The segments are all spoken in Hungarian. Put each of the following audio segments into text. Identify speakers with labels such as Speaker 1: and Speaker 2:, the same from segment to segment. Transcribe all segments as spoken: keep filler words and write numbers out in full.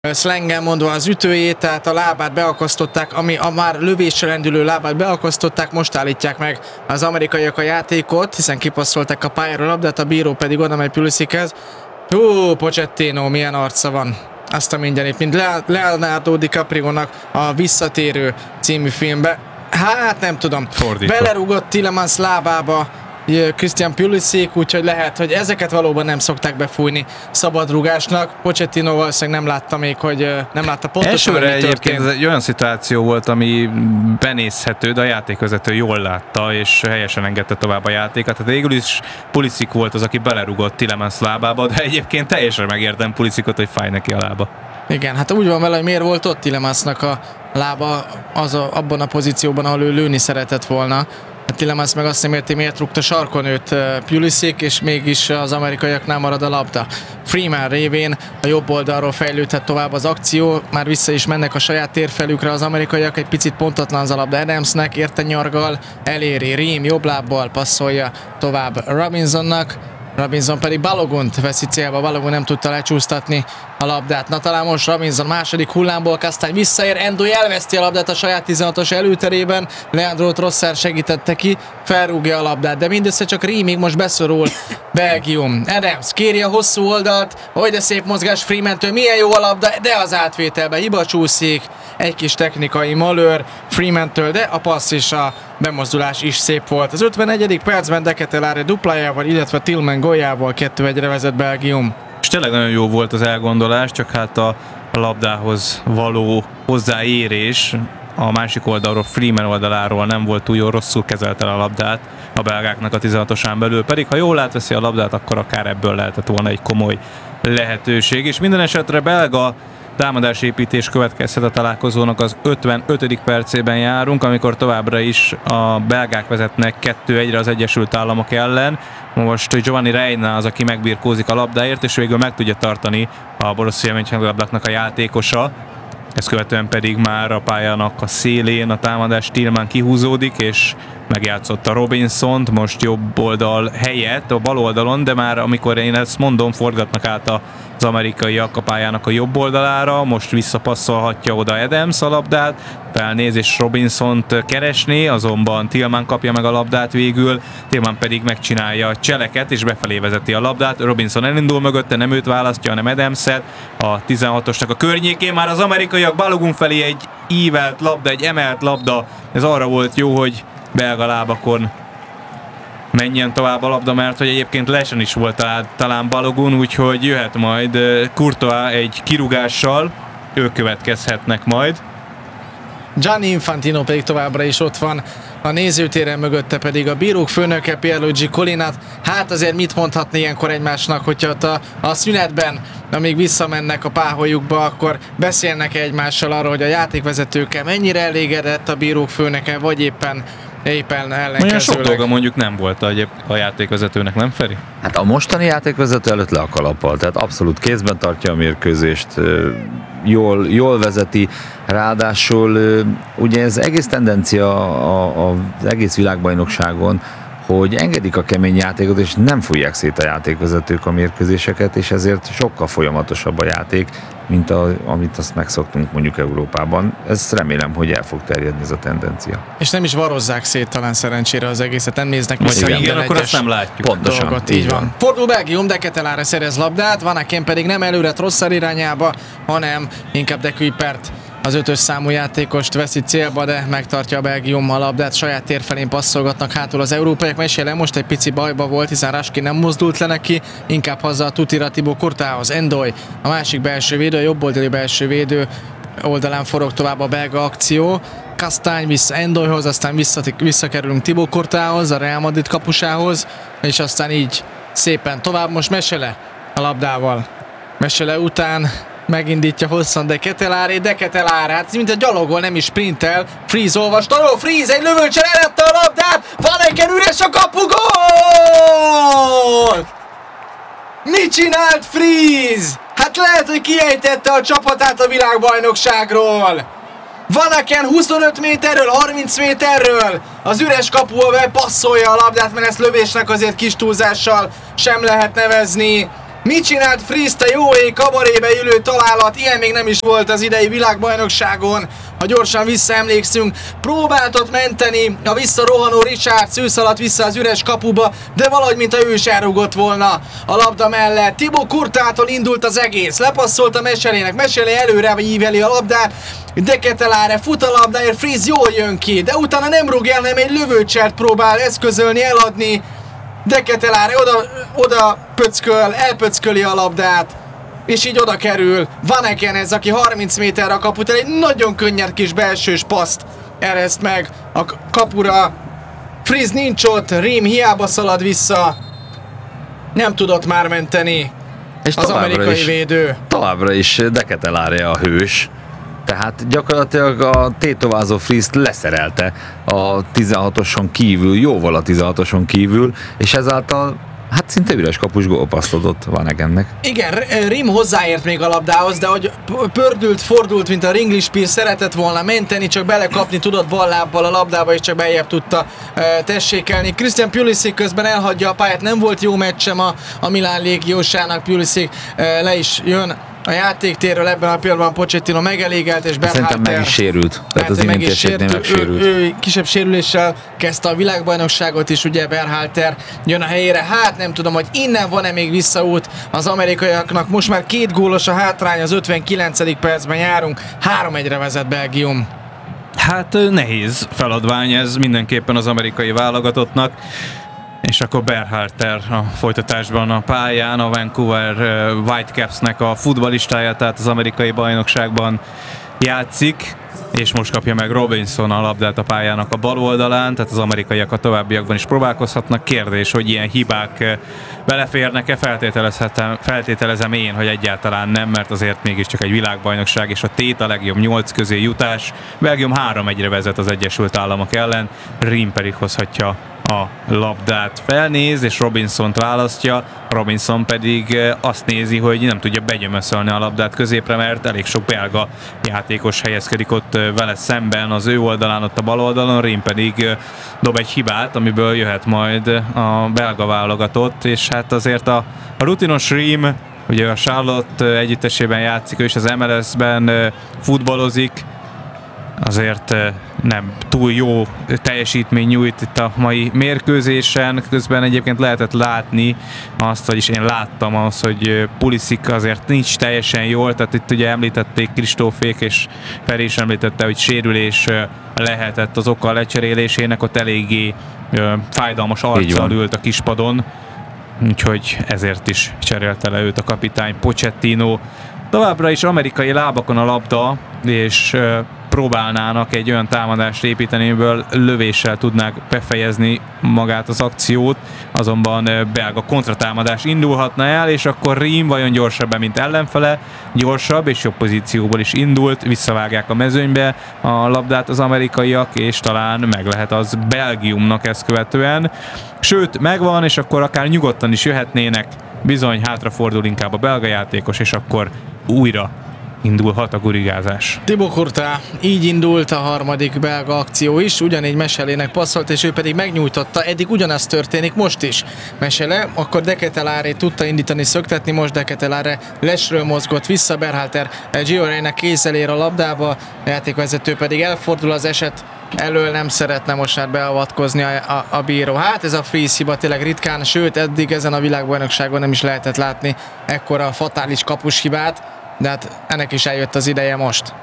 Speaker 1: szlengen mondva az ütőjét, tehát a lábát beakasztották, ami a már lövésre lendülő lábát beakasztották, most állítják meg az amerikaiak a játékot, hiszen kipasszolták a pályáról labdát, a bíró pedig oda megy Pulisichez. Hú, Pochettino, milyen arca van. Azt a mindenit, mint Leonardo DiCaprio-nak a Visszatérő című filmbe. Hát nem tudom.
Speaker 2: Fordítva.
Speaker 1: Belerúgott Tielemans lábába Christian Pulisic, úgyhogy lehet, hogy ezeket valóban nem szokták befújni szabadrugásnak. Pochettino valószínűleg nem látta még, hogy nem látta pontosan,
Speaker 2: Elsőre
Speaker 1: mi
Speaker 2: egyébként
Speaker 1: történt.
Speaker 2: ez egy olyan szituáció volt, ami benézhető, de a játékvezető jól látta, és helyesen engedte tovább a játékat. Tehát végül is Pulisic volt az, aki belerugott Tielemans lábába, de egyébként teljesen megértem Pulisicot, hogy fáj neki a lába.
Speaker 1: Igen, hát úgy van vele, hogy miért volt ott Tielemansnak a lába az a, abban a pozícióban, ahol ő lőni szeretett volna. Tielemans meg azt nem érti, miért rúgta sarkon őt Pulisic, és mégis az amerikaiaknál marad a labda. Freeman révén a jobb oldalról fejlődhet tovább az akció, már vissza is mennek a saját térfelükre az amerikaiak, egy picit pontatlan az a labda Adamsnek, érte nyargal, eléri, Rím jobb lábbal passzolja tovább Robinsonnak, Robinson pedig Balogont veszi célba, Balogun nem tudta lecsúsztatni a labdát. Na talán most Robinson második hullámból, aztán visszaér, Endoi elveszti a labdát a saját tizenhatos előterében, Leandro Trossard segítette ki, felrúgja a labdát, de mindössze csak Riemig most beszorul Belgium. Adams kéri a hosszú oldalt, hogy de szép mozgás Freemantől, milyen jó a labda, de az átvételbe hiba csúszik, egy kis technikai malőr Freemantől, de a passz és a bemozdulás is szép volt. Az ötvenegyedik percben De Ketelaere duplájával, illetve Tillman góljával kettő egyre vezet Belgium.
Speaker 2: És tényleg nagyon jó volt az elgondolás, csak hát a, a labdához való hozzáérés a másik oldalról, Freeman oldaláról nem volt túl jó, rosszul kezelte a labdát a belgáknak a tizenhatosán belül, pedig ha jól átveszi a labdát, akkor akár ebből lehetett volna egy komoly lehetőség. És minden esetre belga támadásépítés következhet a találkozónak az ötvenötödik percében járunk, amikor továbbra is a belgák vezetnek kettő egyre az Egyesült Államok ellen. Most Giovanni Reina az, aki megbirkózik a labdáért, és végül meg tudja tartani a Borussia Mönchengladbachnak a játékosa. Ezt követően pedig már a pályának a szélén a támadás Tillman kihúzódik, és megjátszotta Robinsont, most jobb oldal helyett, a bal oldalon, de már amikor én ezt mondom, forgatnak át az amerikaiak a pályának a jobb oldalára, most visszapasszolhatja oda Adams a labdát, felnéz és Robinsont keresni, azonban Tillman kapja meg a labdát végül, Tillman pedig megcsinálja a cseleket, és befelé vezeti a labdát, Robinson elindul mögötte, nem őt választja, hanem Adamset, a tizenhatosnak a környékén, már az amerikaiak Balogun felé egy ívelt labda, egy emelt labda, ez arra volt jó, hogy belga lábakon menjen tovább a labda, mert hogy egyébként lesen is volt talán Balogun, úgyhogy jöhet majd Courtois egy kirúgással, ők következhetnek majd.
Speaker 1: Gianni Infantino pedig továbbra is ott van a nézőtéren, mögötte pedig a bírók főnöke Pierluigi Collinat. Hát azért mit mondhatni ilyenkor egymásnak, hogyha ott a, a szünetben, amíg visszamennek a páholyukba, akkor beszélnek egymással arról, hogy a játékvezetőkkel mennyire elégedett a bírók főnöke, vagy éppen éppen ellenkezőleg.
Speaker 2: Olyan sok dolga mondjuk nem volt a, a játékvezetőnek, nem Feri?
Speaker 3: Hát a mostani játékvezető előtt le a kalappal, tehát abszolút kézben tartja a mérkőzést, jól, jól vezeti, ráadásul ugye ez egész tendencia a, a, az egész világbajnokságon, hogy engedik a kemény játékot, és nem fújják szét a játékvezetők a mérkőzéseket, és ezért sokkal folyamatosabb a játék, mint a, amit azt megszoktunk mondjuk Európában. Ezt remélem, hogy el fog terjedni ez a tendencia.
Speaker 1: És nem is varozzák szét talán szerencsére az egészet, nem néznek vissza
Speaker 2: igen,
Speaker 1: minden
Speaker 2: akkor
Speaker 1: egyes
Speaker 2: azt nem látjuk.
Speaker 3: Pontosan,
Speaker 1: dolgot, így van. van. Fordul Belgium, De Ketelaere szerez labdát, Van Aken pedig nem előre Trossard irányába, hanem inkább De Kuypert, az ötös számú játékost veszi célba, de megtartja a Belgium a labdát, saját tér felén passzolgatnak hátul az európaiak. Mesélem, most egy pici bajba volt, hiszen Raski nem mozdult le neki, inkább haza a tutira Thibaut Courtoishoz. Endoi, a másik belső védő, a jobb oldali belső védő oldalán forog tovább a belga akció. Kastány vissza Endoihoz, aztán vissza, visszakerülünk Thibaut Courtoishoz, a Real Madrid kapusához, és aztán így szépen tovább. Most Mesele a labdával. Mesele után megindítja hosszan De Ketelaere, De Ketelaere, hát mint a gyalogol, nem is sprintel. Freeze olvastaló, Freeze egy lövőcsel elette a labdát, Van Aken üres a kapu, gól! Mit csinált Freeze? Hát lehet, hogy kiejtette a csapatát a világbajnokságról. Van Aken huszonöt méterről, harminc méterről az üres kapuval passzolja a labdát, mert ezt lövésnek azért kis túlzással sem lehet nevezni. Mit csinált Friszt a jó ég kabarébe ülő találat? Ilyen még nem is volt az idei világbajnokságon. Ha gyorsan visszaemlékszünk, próbáltott menteni a visszarohanó Richards, ő szaladt vissza az üres kapuba, de valahogy mintha ő is elrugott volna a labda mellett. Thibaut Courtois-tól indult az egész, lepasszolt a Mechelének, Mechelé előre íveli a labdát, De Ketelaere fut a labdáért, Freeze jól jön ki, de utána nem rúgja, hanem egy lövőcselt próbál eszközölni, eladni. De Ketelaere oda, oda pöcköl, elpöcköli a labdát, és így oda kerül Van Ekenhez, aki harminc méterre a kaput el, egy nagyon könnyed kis belsős paszt ereszt meg a kapura. Freeze nincs ott, Ream hiába szalad vissza, nem tudott már menteni és az amerikai is, védő.
Speaker 3: Továbbra is De Ketelaere a hős, tehát gyakorlatilag a tétovázó Freeze-t leszerelte a tizenhatoson kívül, jóval a tizenhatoson kívül, és ezáltal hát szinte üres kapus gólpasszt adott Van Ekennek.
Speaker 1: Igen, Ream hozzáért még a labdához, de hogy pördült, fordult, mint a Ringley-Spear, szeretett volna menteni, csak belekapni tudott bal lábbal a labdába, és csak beljebb tudta e, tessékelni. Christian Pulisic közben elhagyja a pályát, nem volt jó meccsem a, a Milán légiósának, Pulisic e, le is jön a játéktérről, ebben a pillanatban Pochettino megelégelt, és Berhalter...
Speaker 3: Szerintem meg is sérült. Tehát az imént esetnél megsérült.
Speaker 1: Ő, ő kisebb sérüléssel kezdte a világbajnokságot is, ugye Berhalter jön a helyére. Hát nem tudom, hogy innen van-e még visszaút az amerikaiaknak. Most már két gólos a hátrány, az ötvenkilencedik percben járunk. három egyre vezet Belgium.
Speaker 2: Hát nehéz feladvány ez mindenképpen az amerikai válogatottnak. És akkor Berhalter a folytatásban a pályán, a Vancouver Whitecapsnek a futballistája, tehát az amerikai bajnokságban játszik, és most kapja meg Robinson a labdát a pályának a bal oldalán, tehát az amerikaiak a továbbiakban is próbálkozhatnak. Kérdés, hogy ilyen hibák beleférnek-e, feltételezhetem, feltételezem én, hogy egyáltalán nem, mert azért mégiscsak egy világbajnokság, és a tét a legjobb nyolc közé jutás. Belgium három egyre vezet az Egyesült Államok ellen, Ream pedig hozhatja a labdát, felnéz, és Robinsont választja, Robinson pedig azt nézi, hogy nem tudja begyömöszölni a labdát középre, mert elég sok belga játékos helyezkedik ott vele szemben, az ő oldalán, ott a bal oldalon, Ream pedig dob egy hibát, amiből jöhet majd a belga válogatott, és hát azért a, a rutinos Ream, ugye a Charlotte együttesében játszik, ő is az em el es-ben futballozik, azért nem túl jó teljesítmény nyújt itt a mai mérkőzésen, közben egyébként lehetett látni azt, vagyis én láttam azt, hogy Pulisic azért nincs teljesen jól, tehát itt ugye említették Kristófék, és Feri is említette, hogy sérülés lehetett az oka a lecserélésének, ott eléggé fájdalmas arccal ült a kispadon, úgyhogy ezért is cserélte le őt a kapitány Pochettino. Továbbra is amerikai lábakon a labda, és próbálnának egy olyan támadást építeni, amiből lövéssel tudnák befejezni magát az akciót, azonban belga kontratámadás indulhatna el, és akkor Ream vajon gyorsabb, mint ellenfele, gyorsabb és jobb pozícióból is indult, visszavágják a mezőnybe a labdát az amerikaiak, és talán meg lehet az Belgiumnak ezt követően. Sőt, megvan, és akkor akár nyugodtan is jöhetnének, bizony hátrafordul inkább a belga játékos, és akkor újra indulhat a gurigázás.
Speaker 1: Thibaut Courtois, így indult a harmadik belga akció is, ugyanígy Mechelének passzolt, és ő pedig megnyújtotta, eddig ugyanaz történik most is. Mechele, akkor De Ketelaere tudta indítani, szöktetni, most De Ketelaere lesről mozgott vissza, Berhalter Giorének kézzel ér a labdába, a játékvezető pedig elfordul az eset elől, nem szeretne most már beavatkozni a, a, a bíró. Hát ez a Freeze hiba tényleg ritkán, sőt eddig ezen a világbajnokságon nem is lehetett látni ekkora fatális kapus hibát, de hát ennek is eljött az ideje most.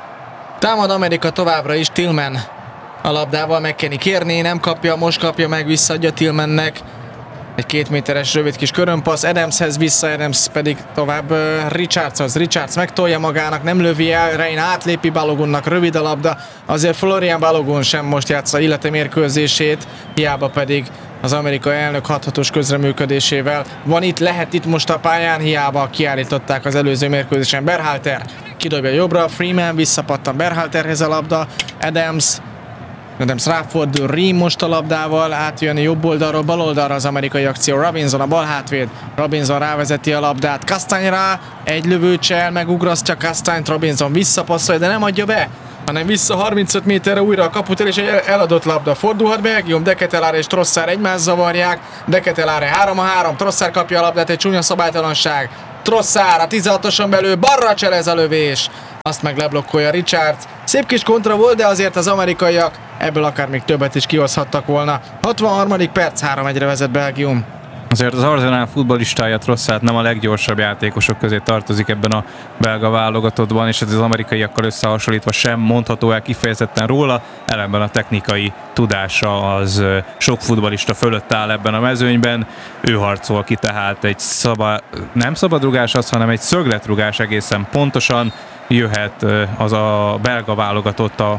Speaker 1: Támad Amerika továbbra is, Tillman a labdával meg kell kérni, nem kapja, most kapja meg, visszaadja Tillmannek. Egy két méteres rövid kis körömpassz, Adamshez vissza, Adams pedig tovább uh, Richardshoz. Richards megtolja magának, nem lövi el, Rein átlépi Balogunnak, rövid a labda. Azért Florian Balogun sem most játsza illete mérkőzését, hiába pedig az amerikai elnök hathatós közreműködésével van itt, lehet itt most a pályán, hiába kiállították az előző mérkőzésen. Berhalter kidobja jobbra, Freeman visszapattan Berhalterhez a labda, Adams Adams ráfordul, Ream most a labdával, átjön jobb oldalról, bal oldalra az amerikai akció, Robinson a bal hátvéd, Robinson rávezeti a labdát, Castagne rá, egy lövőcsel, megugrasztja Castagne-t, Robinson visszapasszolja, de nem adja be hanem vissza harmincöt méterre újra a kaputér, és egy eladott labda. Fordulhat Belgium, De Ketelaere és Trossard egymást zavarják. De Ketelaere három a három, Trossard kapja a labdát, egy csúnya szabálytalanság. Trossard a tizenhatoson belül, balra cselez a lövés. Azt meg leblokkolja Richards. Szép kis kontra volt, de azért az amerikaiak ebből akár még többet is kihozhattak volna. hatvanharmadik perc, három egyre vezet Belgium.
Speaker 2: Azért az Arsenal futballistája Trossard nem a leggyorsabb játékosok közé tartozik ebben a belga válogatottban, és ez az amerikaiakkal összehasonlítva sem mondható el kifejezetten róla, ellenben a technikai tudása az sok futballista fölött áll ebben a mezőnyben. Ő harcol ki tehát egy szabad, nem szabadrugás az, hanem egy szögletrugás egészen pontosan. Jöhet az a belga válogatott a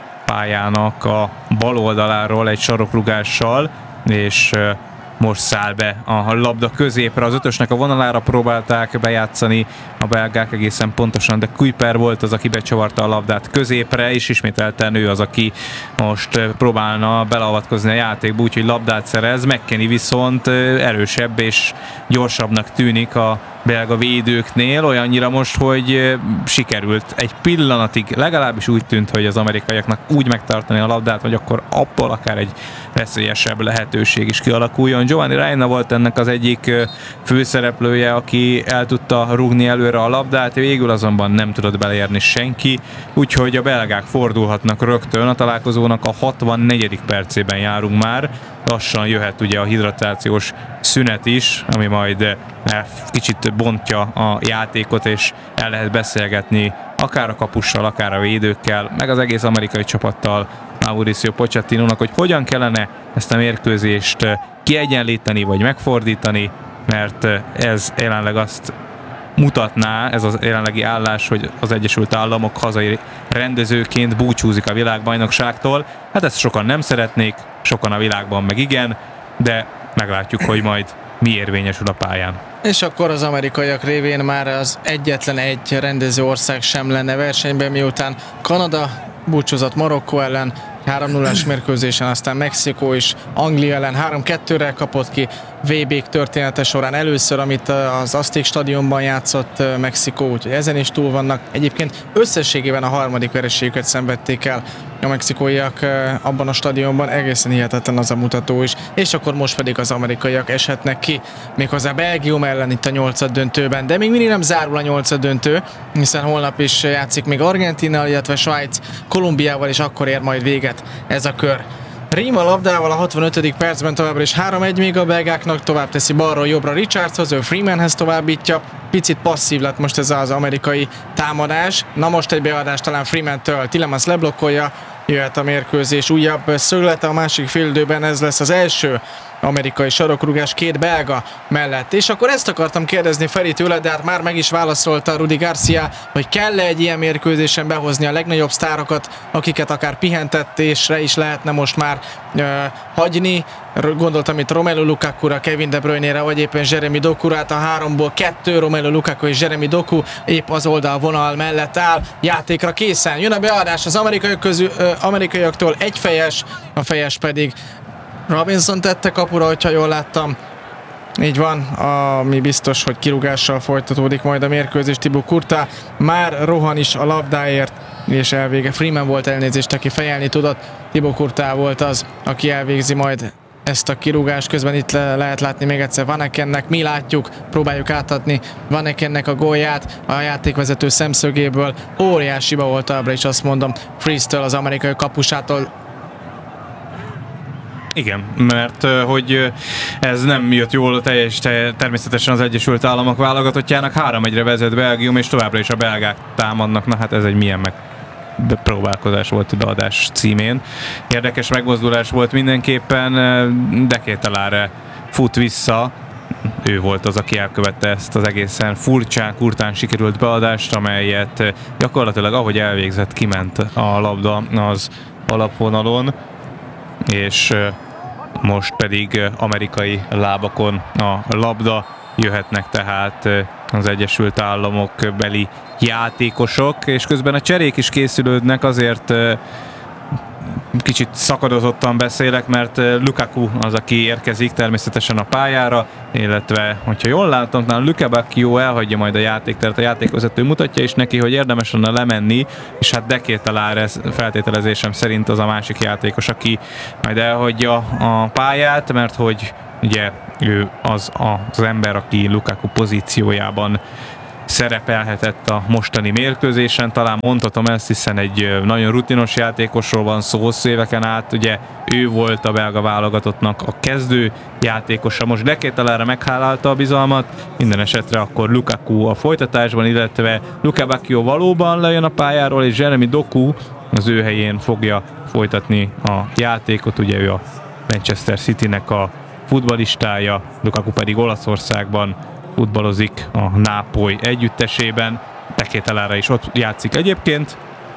Speaker 2: pályának a bal oldaláról egy sarokrugással, és most száll be a labda középre, az ötösnek a vonalára próbálták bejátszani a belgák egészen pontosan, de Kuiper volt az, aki becsavarta a labdát középre, és ismételten ő az, aki most próbálna beleavatkozni a játékba, úgyhogy labdát szerez. McKennie viszont erősebb és gyorsabbnak tűnik a belga védőknél, olyannyira most, hogy sikerült egy pillanatig, legalábbis úgy tűnt, hogy az amerikaiaknak úgy megtartani a labdát, hogy akkor abból akár egy veszélyesebb lehetőség is kialakuljon. Giovanni Reina volt ennek az egyik főszereplője, aki el tudta rúgni előre a labdát, végül azonban nem tudott beleérni senki, úgyhogy a belgák fordulhatnak rögtön. A találkozónak a hatvannegyedik percében járunk már, lassan jöhet ugye a hidratációs szünet is, ami majd kicsit bontja a játékot, és el lehet beszélgetni akár a kapussal, akár a védőkkel, meg az egész amerikai csapattal, Mauricio Pochettinónak, hogy hogyan kellene ezt a mérkőzést kiegyenlíteni, vagy megfordítani, mert ez jelenleg azt mutatná, ez az jelenlegi állás, hogy az Egyesült Államok hazai rendezőként búcsúzik a világbajnokságtól. Hát ezt sokan nem szeretnék, sokan a világban meg igen, de meglátjuk, hogy majd mi érvényesül a pályán.
Speaker 1: És akkor az amerikaiak révén már az egyetlen egy rendező ország sem lenne versenyben, miután Kanada búcsúzott Marokkó ellen, három nullás mérkőzésen, aztán Mexikó is Anglia ellen három kettőre kapott ki vé bék története során először, amit az Azték stadionban játszott Mexikó, úgyhogy ezen is túl vannak. Egyébként összességében a harmadik vereségüket szenvedték el a mexikóiak abban a stadionban, egészen hihetetlen az a mutató is, és akkor most pedig az amerikaiak eshetnek ki, méghozzá Belgium ellen itt a nyolcad döntőben, de még mindig nem zárul a nyolcad döntő, hiszen holnap is játszik még Argentinnal, illetve Svájc Kolumbiával, és akkor ér majd véget ez a kör. Rima labdával a hatvanötödik percben továbbra is három egy még a belgáknak, tovább teszi balról jobbra Richardshoz, ő Freemanhez továbbítja. Picit passzív lett most ez az amerikai támadás. Na most egy beadás talán Freeman-től, Tielemans leblokkolja, jöhet a mérkőzés újabb szöglete a másik félidőben, ez lesz az első amerikai sarokrugás két belga mellett. És akkor ezt akartam kérdezni Feri tőle, de hát már meg is válaszolta Rudi Garcia, hogy kell-e egy ilyen mérkőzésen behozni a legnagyobb sztárokat, akiket akár pihenttetésre is lehetne most már ö, hagyni. Gondoltam itt Romelu Lukaku-ra, Kevin De Bruyne-re, vagy éppen Jeremy Dokura, hát a háromból kettő, Romelu Lukaku és Jeremy Doku épp az oldalvonal mellett áll, játékra készen. Jön a beadás az amerikaiak közül, ö, amerikaiaktól egy fejes, a fejes pedig Robinson tette kapura, hogyha jól láttam. Így van, ami biztos, hogy kirúgással folytatódik majd a mérkőzés. Thibaut Courtois már rohan is a labdáért, és elvége. Freeman volt, elnézést, aki fejelni tudott. Thibaut Courtois volt az, aki elvégzi majd ezt a kirúgást. Közben itt le- lehet látni még egyszer Van Akennek. Mi látjuk, próbáljuk átadni Van Akennek a gólját a játékvezető szemszögéből. Óriási hiba volt továbbra is, azt mondom, Freeze-től, az amerikai kapusától.
Speaker 2: Igen, mert hogy ez nem jött jól teljes, természetesen az Egyesült Államok válogatottjának, három egyre vezet Belgium, és továbbra is a belgák támadnak. Na hát ez egy milyen meg próbálkozás volt a beadás címén. Érdekes megmozdulás volt mindenképpen, De Ketelaere fut vissza, ő volt az, aki elkövette ezt az egészen furcsán, kurtán sikerült beadást, amelyet gyakorlatilag ahogy elvégzett, kiment a labda az alapvonalon, és most pedig amerikai lábakon a labda, jöhetnek tehát az Egyesült Államok beli játékosok, és közben a cserék is készülődnek, azért kicsit szakadozottan beszélek, mert Lukaku az, aki érkezik természetesen a pályára, illetve, hogyha jól látom, talán Luka Bacchio elhagyja majd a játékteret, a játékvezető mutatja is neki, hogy érdemes lenne lemenni, és hát De Ketelaere feltételezésem szerint az a másik játékos, aki majd elhagyja a pályát, mert hogy ugye ő az az ember, aki Lukaku pozíciójában szerepelhetett a mostani mérkőzésen, talán mondhatom ezt, hiszen egy nagyon rutinos játékosról van szó hosszú éveken át, ugye ő volt a belga válogatottnak a kezdő játékosa, most De Ketelaere meghálálta a bizalmat, minden esetre akkor Lukaku a folytatásban, illetve Luka Bacchio valóban lejön a pályáról, és Jeremy Doku az ő helyén fogja folytatni a játékot, ugye ő a Manchester Citynek a futballistája, Lukaku pedig Olaszországban futballozik a Nápoly együttesében, De Ketelaere is ott játszik egyébként,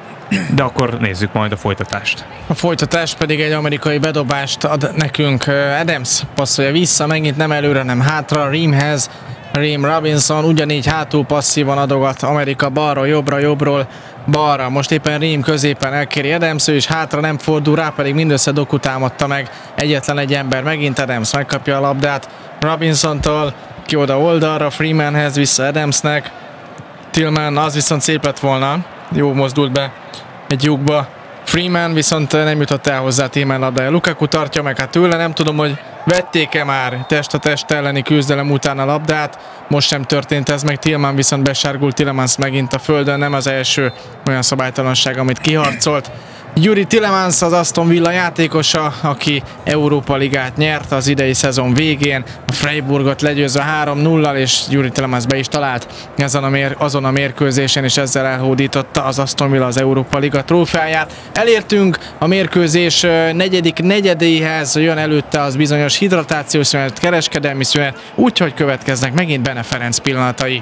Speaker 2: de akkor nézzük majd a folytatást.
Speaker 1: A folytatás pedig egy amerikai bedobást ad nekünk. Adams passzolja vissza, megint nem előre, nem hátra Reamhez. Ream Robinson ugyanígy hátul passzívan adogat Amerika balra, jobbra, jobbról balra. Most éppen Ream középen elkéri Adams, ő is hátra nem fordul rá, pedig mindössze Doku támadta meg. Egyetlen egy ember, megint Adams megkapja a labdát Robinsontól, ki oda oldalra, Freemanhez, vissza Adamsnek. Tillman, az viszont szép lett volna. Jó mozdult be egy lyukba. Freeman viszont nem jutott el hozzá Tillman labdája. Lukaku tartja meg, hát tőle nem tudom, hogy vették-e már test a test elleni küzdelem után a labdát. Most sem történt ez meg, Tillman viszont besárgult, Tielemans megint a földön, nem az első olyan szabálytalanság, amit kiharcolt. Juri Tielemans az Aston Villa játékosa, aki Európa Ligát nyert az idei szezon végén, a Freiburgot legyőzve három nullal, és Juri Tielemans be is talált ezen a mér, azon a mérkőzésen, és ezzel elhódította az Aston Villa az Európa Liga trófeáját. Elértünk a mérkőzés negyedik negyedéhez, jön előtte az bizonyos hidratációs szünet, kereskedelmi szünet, úgyhogy következnek megint Bene Ferenc pillanatai.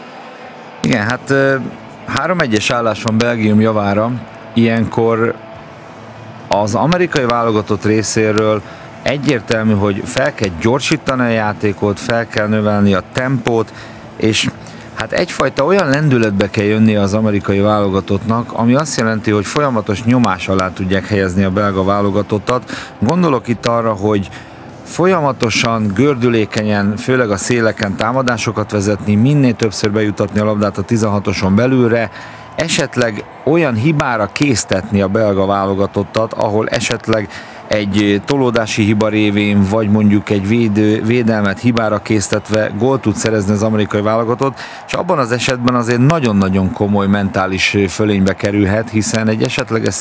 Speaker 3: Igen, hát három egyes állás van Belgium javára. Ilyenkor az amerikai válogatott részéről egyértelmű, hogy fel kell gyorsítani a játékot, fel kell növelni a tempót, és hát egyfajta olyan lendületbe kell jönni az amerikai válogatottnak, ami azt jelenti, hogy folyamatos nyomás alá tudják helyezni a belga válogatottat. Gondolok itt arra, hogy folyamatosan, gördülékenyen, főleg a széleken támadásokat vezetni, minél többször bejutatni a labdát a tizenhatoson belülre, esetleg olyan hibára késztetni a belga válogatottat, ahol esetleg egy tolódási hiba révén, vagy mondjuk egy védő, védelmet hibára késztetve gólt tud szerezni az amerikai válogatott, és abban az esetben azért nagyon-nagyon komoly mentális fölénybe kerülhet, hiszen egy esetleges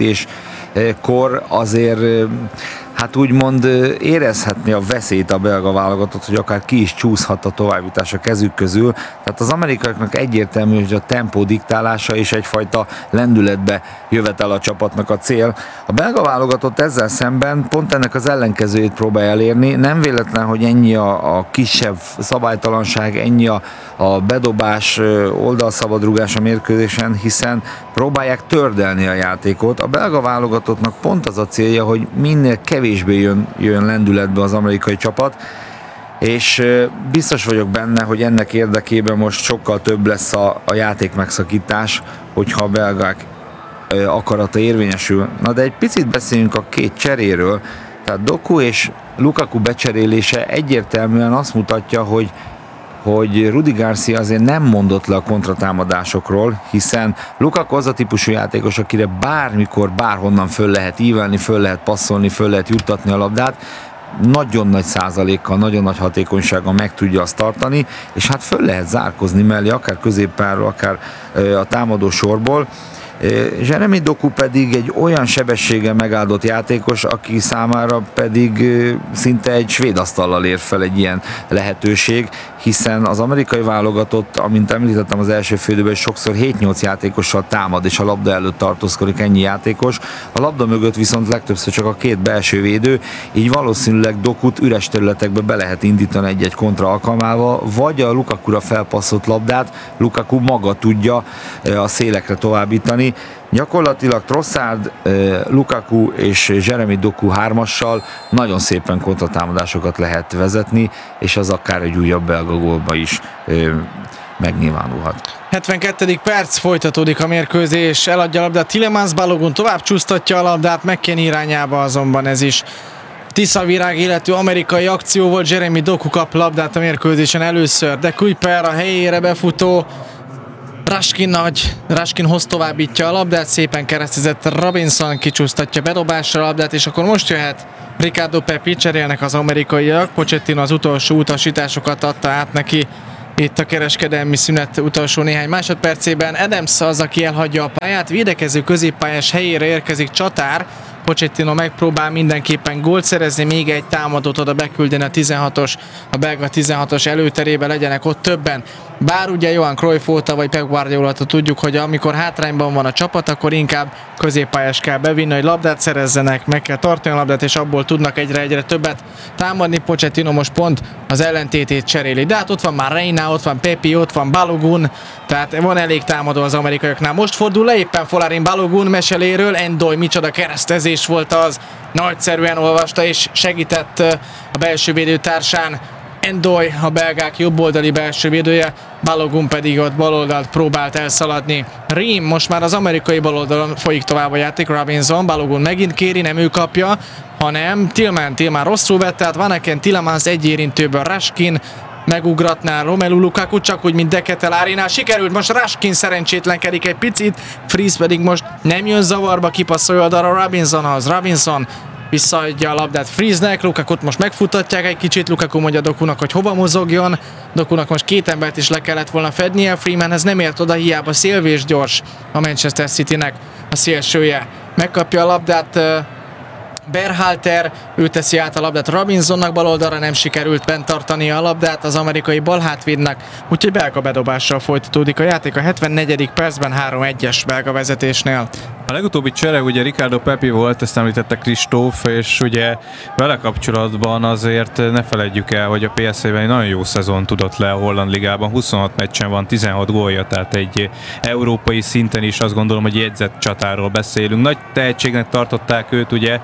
Speaker 3: szépítéskor azért hát úgymond érezhetni a veszélyt a belga válogatott, hogy akár ki is csúszhat a továbbjutás a kezük közül. Tehát az amerikaiaknak egyértelmű, hogy a tempó diktálása és egyfajta lendületbe jövetel a csapatnak a cél. A belga válogatott ezzel szemben pont ennek az ellenkezőjét próbálja elérni. Nem véletlen, hogy ennyi a, a kisebb szabálytalanság, ennyi a, a bedobás, oldalszabadrugás a mérkőzésen, hiszen próbálják tördelni a játékot. A belga válogatottnak pont az a célja, hogy minél kevésbé jön, jön lendületbe az amerikai csapat, és biztos vagyok benne, hogy ennek érdekében most sokkal több lesz a, a játék megszakítás, hogyha a belgák akarata érvényesül. Na de egy picit beszéljünk a két cseréről, tehát Doku és Lukaku becserélése egyértelműen azt mutatja, hogy hogy Rudi Garcia azért nem mondott le a kontratámadásokról, hiszen Lukaku az a típusú játékos, akire bármikor, bárhonnan föl lehet ívelni, föl lehet passzolni, föl lehet juttatni a labdát, nagyon nagy százalékkal, nagyon nagy hatékonysággal meg tudja azt tartani, és hát föl lehet zárkozni mellé, akár középpárról, akár a támadó sorból. Jeremy Doku pedig egy olyan sebességgel megáldott játékos, aki számára pedig szinte egy svéd asztallal ér fel egy ilyen lehetőség, hiszen az amerikai válogatott, amint említettem az első félidőben, sokszor hét-nyolc játékossal támad, és a labda előtt tartózkodik ennyi játékos. A labda mögött viszont legtöbbször csak a két belső védő, így valószínűleg Dokut üres területekbe be lehet indítani egy-egy kontra alkalmával, vagy a Lukakura felpasszott labdát Lukaku maga tudja a szélekre továbbítani. Gyakorlatilag Trossard, Lukaku és Jeremy Doku hármassal nagyon szépen kontratámadásokat lehet vezetni, és az akár egy újabb belga gólba is megnyilvánulhat.
Speaker 1: hetvenkettedik perc, folytatódik a mérkőzés, eladja a labdát Tielemans, Balogun tovább csúsztatja a labdát, McKennie irányába, azonban ez is tiszavirág illető amerikai akció volt. Jeremy Doku kap labdát a mérkőzésen először, de Kuiper a helyére befutó, Raskin nagy, Raskin hoz továbbítja a labdát, szépen keresztezett Robinson, kicsúsztatja bedobásra a labdát, és akkor most jöhet Ricardo Pepi, cserélnek az amerikaiak, Pochettino az utolsó utasításokat adta át neki itt a kereskedelmi szünet utolsó néhány másodpercében. Adams az, aki elhagyja a pályát, védekező középpályás helyére érkezik Csatár, Pochettino megpróbál mindenképpen gólt szerezni, még egy támadót oda beküldeni a tizenhatos, a belga tizenhatos előterébe, legyenek ott többen. Bár ugye Johan Cruyff óta, vagy Pep Guardiola tudjuk, hogy amikor hátrányban van a csapat, akkor inkább középpályás kell bevinni, hogy labdát szerezzenek, meg kell tartani a labdát, és abból tudnak egyre-egyre többet támadni. Pochettino most pont az ellentétét cseréli. De hát ott van már Reina, ott van Pepi, ott van Balogun, tehát van elég támadó az amerikaiaknál. Most fordul le éppen Folarin Balogun meseléről, Endoy, micsoda keresztezés volt az, nagyszerűen olvasta és segített a belső védőtársán. Endoy, a belgák jobboldali belső védője, Balogun pedig ott baloldalt próbált elszaladni. Ream, most már az amerikai baloldalon folyik tovább a játék, Robinson, Balogun megint kéri, nem ő kapja, hanem Tillman, Tillman rosszul vett, tehát Van Aken, Tielemans egy érintőből, Raskin megugratná Romelu Lukaku, csak úgy, mint De Ketelaere-nál. Sikerült, most Raskin szerencsétlenkedik egy picit, Freeze pedig most nem jön zavarba, kipasszolja oldalra Robinsonhoz. Robinson visszaadja a labdát Freeze-nek, Lukakut most megfutatják egy kicsit, Lukaku mondja Dokunak, hogy hova mozogjon. Dokunak most két embert is le kellett volna fednie, Freemanhez nem ért oda, hiába szélvés gyors a Manchester Citynek a szélsője. Megkapja a labdát Berhalter, ő teszi át a labdát Robinsonnak, baloldalra nem sikerült bent tartani a labdát az amerikai balhátvédnek, úgyhogy belga bedobással folytatódik a játék a hetvennegyedik percben három egyes belga vezetésnél.
Speaker 2: A legutóbbi csere ugye Ricardo Pepi volt, ezt említette Kristóf, és ugye vele kapcsolatban azért ne feledjük el, hogy a pé es vé-ben egy nagyon jó szezon tudott le a Holland Ligában, huszonhat meccsen van, tizenhat gólja, tehát egy európai szinten is azt gondolom, hogy jegyzett csatáról beszélünk. Nagy tehetségnek tartották őt, ugye,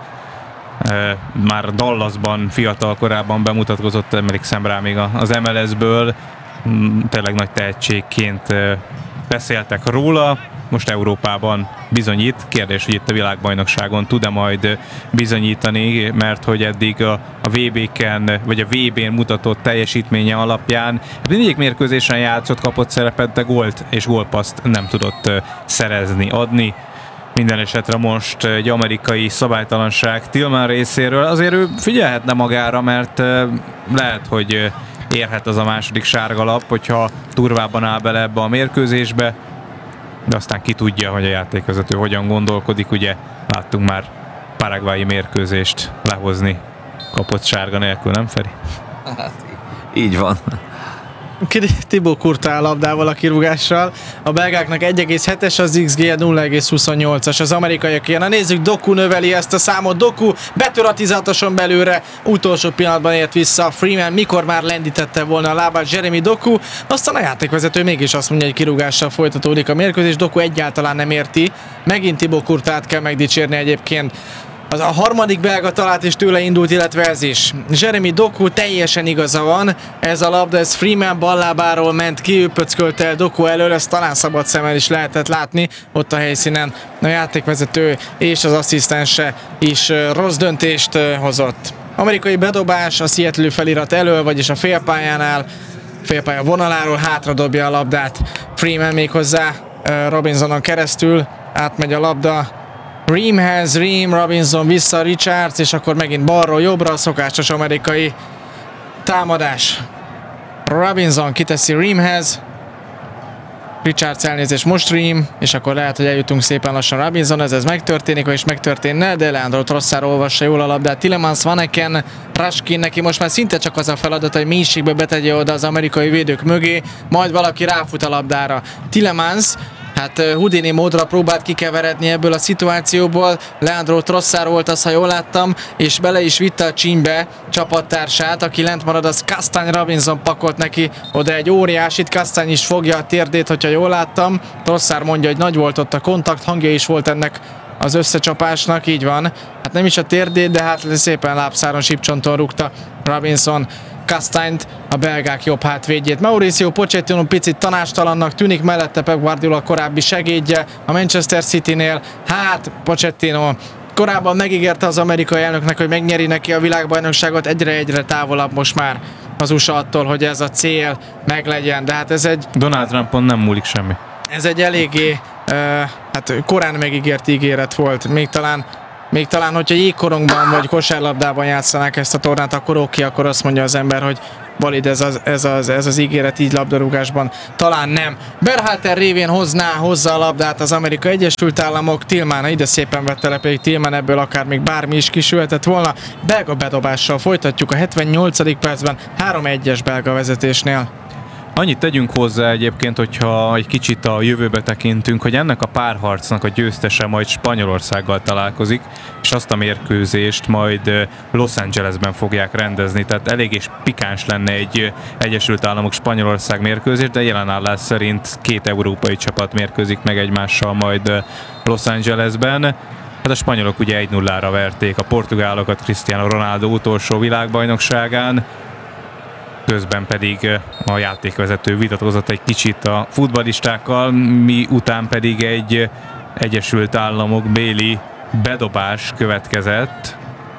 Speaker 2: már Dallasban fiatal korában bemutatkozott, emlékszem rá még az em el es-ből, tényleg nagy tehetségként beszéltek róla, most Európában bizonyít, kérdés, hogy itt a világbajnokságon tud-e majd bizonyítani, mert hogy eddig a, a vé bé-ken, vagy a vé bén mutatott teljesítménye alapján mindegyik mérkőzésen játszott, kapott szerepet, de gólt és gólpasszt nem tudott szerezni, adni. Minden esetre most egy amerikai szabálytalanság Tillman részéről. Azért ő figyelhetne magára, mert lehet, hogy érhet az a második sárgalap, hogyha turvában áll bele ebbe a mérkőzésbe, de aztán ki tudja, hogy a játékvezető hogyan gondolkodik. Ugye láttunk már paraguayi mérkőzést lehozni kapott sárga nélkül, nem Feri?
Speaker 3: Hát, így van.
Speaker 1: Thibaut Courtois labdával a kirúgással. A belgáknak egy egész hetes, az iksz gé nulla egész huszonnyolcas. Az amerikaiak ilyen. Na nézzük, Doku növeli ezt a számot. Doku betör a tizenhatoson belőle. Utolsó pillanatban ért vissza Freeman, mikor már lendítette volna a lábát Jeremy Doku. Aztán a játékvezető mégis azt mondja, hogy kirúgással folytatódik a mérkőzés. Doku egyáltalán nem érti. Megint Thibaut Courtois-t kell megdicsérni egyébként. Az a harmadik belga talált is tőle indult, illetve ez is. Jeremy Doku, teljesen igaza van, ez a labda, ez Freeman ballábáról ment ki, ő pöckölte el Doku elől, ezt talán szabad szemmel is lehetett látni, ott a helyszínen a játékvezető és az asszisztense is rossz döntést hozott. Amerikai bedobás a Seattle felirat elől, vagyis a félpályánál, félpálya vonaláról hátra dobja a labdát. Freeman méghozzá Robinsonon keresztül, átmegy a labda Reamhez, Ream, Robinson vissza, Richards, és akkor megint balról jobbra a szokásos amerikai támadás. Robinson kiteszi Reamhez, Richards elnézés, most Ream, és akkor lehet, hogy eljutunk szépen lassan Robinson, ez, ez megtörténik, és megtörténne, de Leandro Trossard olvassa jól a labdát. Tielemans, Van Aken, Raskin, neki most már szinte csak az a feladat, hogy mélységbe betegye oda az amerikai védők mögé, majd valaki ráfut a labdára. Tielemans, hát Houdini módra próbált kikeveredni ebből a szituációból, Leandro Trossard volt az, ha jól láttam, és bele is vitte a csínybe csapattársát, aki lent marad, az Castagne. Robinson pakolt neki oda egy óriásit, Castagne is fogja a térdét, hogyha jól láttam. Trossard mondja, hogy nagy volt ott a kontakt, hangja is volt ennek az összecsapásnak, így van. Hát nem is a térdét, de hát szépen lábszáron, sípcsonton rúgta Robinson Castagne-t, a belgák jobb hátvédjét. Mauricio Pochettino picit tanástalannak tűnik, mellette Pep Guardiola korábbi segédje a Manchester Citynél. Hát Pochettino korábban megígérte az amerikai elnöknek, hogy megnyeri neki a világbajnokságot, egyre-egyre távolabb most már az u es á attól, hogy ez a cél meglegyen, de hát ez egy...
Speaker 2: Donald Trumpon nem múlik semmi.
Speaker 1: Ez egy eléggé, uh, hát korán megígért ígéret volt, még talán Még talán, hogyha jégkorongban vagy kosárlabdában játszanák ezt a tornát, akkor oké, akkor azt mondja az ember, hogy valid ez az, ez az, ez az ígéret így labdarúgásban. Talán nem. Berhalter révén hozná hozzá a labdát az Amerikai Egyesült Államok. Tillman ide szépen vette le, pedig Tillman ebből akár még bármi is kisülhetett volna. Belga bedobással folytatjuk a hetvennyolcadik percben három egyes belga vezetésnél.
Speaker 2: Annyit tegyünk hozzá egyébként, hogyha egy kicsit a jövőbe tekintünk, hogy ennek a párharcnak a győztese majd Spanyolországgal találkozik, és azt a mérkőzést majd Los Angelesben fogják rendezni, tehát elég és pikáns lenne egy Egyesült Államok-Spanyolország mérkőzés, de jelenállás szerint két európai csapat mérkőzik meg egymással majd Los Angelesben. Hát a spanyolok ugye egy nullára verték a portugálokat Cristiano Ronaldo utolsó világbajnokságán, közben pedig a játékvezető vitatkozott egy kicsit a futballistákkal, miután pedig egy Egyesült Államok béli bedobás következett,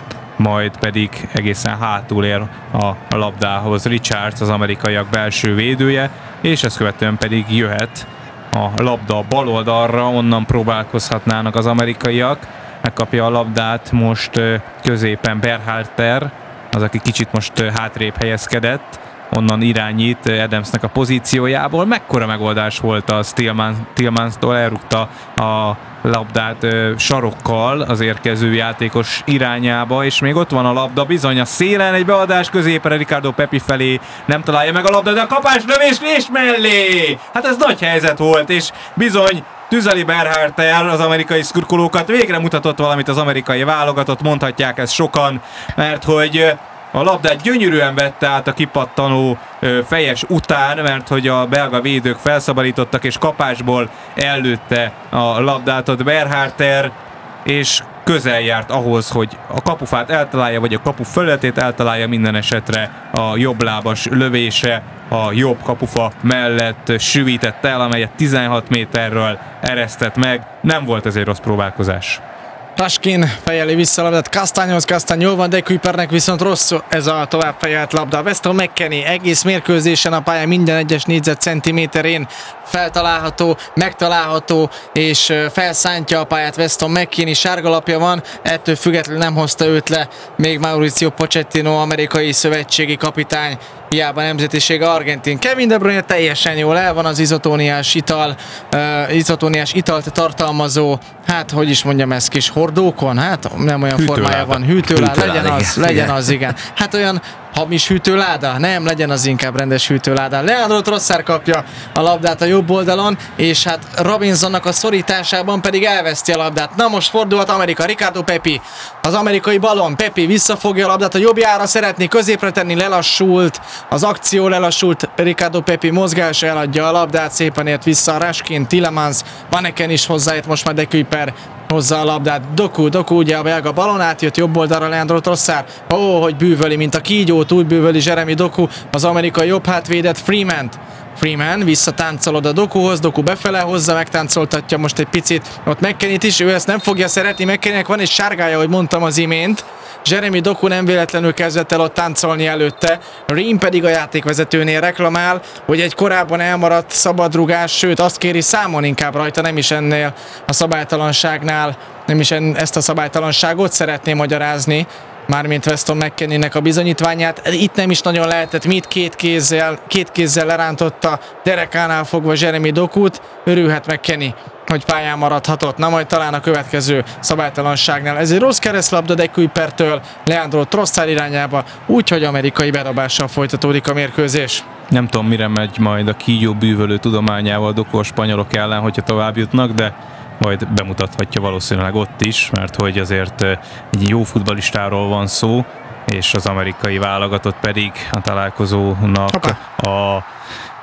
Speaker 2: majd pedig egészen hátul ér a labdához Richards, az amerikaiak belső védője, és ezt követően pedig jöhet a labda bal oldalra, onnan próbálkozhatnának az amerikaiak. Megkapja a labdát most középen Berhalter, az, aki kicsit most hátrébb helyezkedett, onnan irányít Adamsnek a pozíciójából. Mekkora megoldás volt az Tillman, Tillmanstól, elrúgta a labdát ö, sarokkal az érkező játékos irányába, és még ott van a labda, bizony a szélen, egy beadás középre Ricardo Pepi felé, nem találja meg a labda, de a kapás lövés és mellé! Hát ez nagy helyzet volt, és bizony tüzeli Berhalter az amerikai szurkolókat, végre mutatott valamit az amerikai válogatott, mondhatják ezt sokan, mert hogy a labdát gyönyörűen vette át a kipattanó ö, fejes után, mert hogy a belga védők felszabadítottak, és kapásból ellőtte a labdát ott Berhalter, és közel járt ahhoz, hogy a kapufát eltalálja, vagy a kapu felületét eltalálja, minden esetre a jobblábas lövése a jobb kapufa mellett sűvített el, amelyet tizenhat méterről eresztett meg. Nem volt ez egy rossz próbálkozás.
Speaker 1: Raskin fejeli vissza a labdát Castagnehoz, Castagne jól van, de Kuipernek viszont rossz ez a tovább fejelt labda. Weston McKennie egész mérkőzésen a pályán minden egyes négyzetcentiméterén feltalálható, megtalálható, és felszántja a pályát. Weston McKennie sárgalapja van, ettől függetlenül nem hozta őt le még Mauricio Pochettino, amerikai szövetségi kapitány, hiába nemzetisége argentin. Kevin De Bruyne teljesen jól el van, az izotóniás ital, uh, izotóniás italt tartalmazó, hát hogy is mondjam ezt, kis hordókon, hát nem olyan
Speaker 2: hűtőláda.
Speaker 1: Formája van, hűtőláda,
Speaker 3: Hűtőláda,
Speaker 1: legyen az,
Speaker 3: igen.
Speaker 1: legyen az, igen. Hát olyan hamis hűtőláda? Nem, legyen az inkább rendes hűtőláda. Leandro Trossard kapja a labdát a jobb oldalon, és hát Robinsonnak a szorításában pedig elveszti a labdát. Na most fordulhat Amerika, Ricardo Pepi, az amerikai balon, Pepi visszafogja a labdát a jobbjára, szeretné középre tenni, lelassult, az akció lelassult, Ricardo Pepi mozgása eladja a labdát, szépen ért vissza a Raskin, Tielemans, Vaneken is hozzáért, most már De Kuiper hozza a labdát, Doku, Doku ugye a belga balon átjött jobb oldalra Leandro Trossard, ó, hogy bűvöli, mint a kígyót, úgy bűvöli Jeremy Doku, az amerikai jobb hátvédet, Freeman-t. Freeman visszatáncolod a Dokuhoz, Doku befele hozza, megtáncoltatja most egy picit, ott McKennie-t is, ő ezt nem fogja szeretni, McKennie-nek van egy sárgája, ahogy mondtam az imént, Jeremy Doku nem véletlenül kezdett el ott táncolni előtte, Ream pedig a játékvezetőnél reklamál, hogy egy korábban elmaradt szabadrugás, sőt azt kéri számon inkább rajta, nem is ennél a szabálytalanságnál, nem is en, ezt a szabálytalanságot szeretné magyarázni, mármint Weston McKennie-nek a bizonyítványát. Itt nem is nagyon lehetett mit, két kézzel, két kézzel lerántotta derekánál fogva Jeremy Dokut, örülhet McKennie, hogy pályán maradhatott. Na majd talán a következő szabálytalanságnál. Ez egy rossz keresztlabda De Kuipertől Leandro Trossard irányába, úgyhogy amerikai bedobással folytatódik a mérkőzés.
Speaker 2: Nem tudom, mire megy majd a kígyó bűvölő tudományával Doku a spanyolok ellen, hogyha tovább jutnak, de majd bemutathatja valószínűleg ott is, mert hogy azért egy jó futballistáról van szó, és az amerikai válogatott pedig a találkozónak Hoppá. a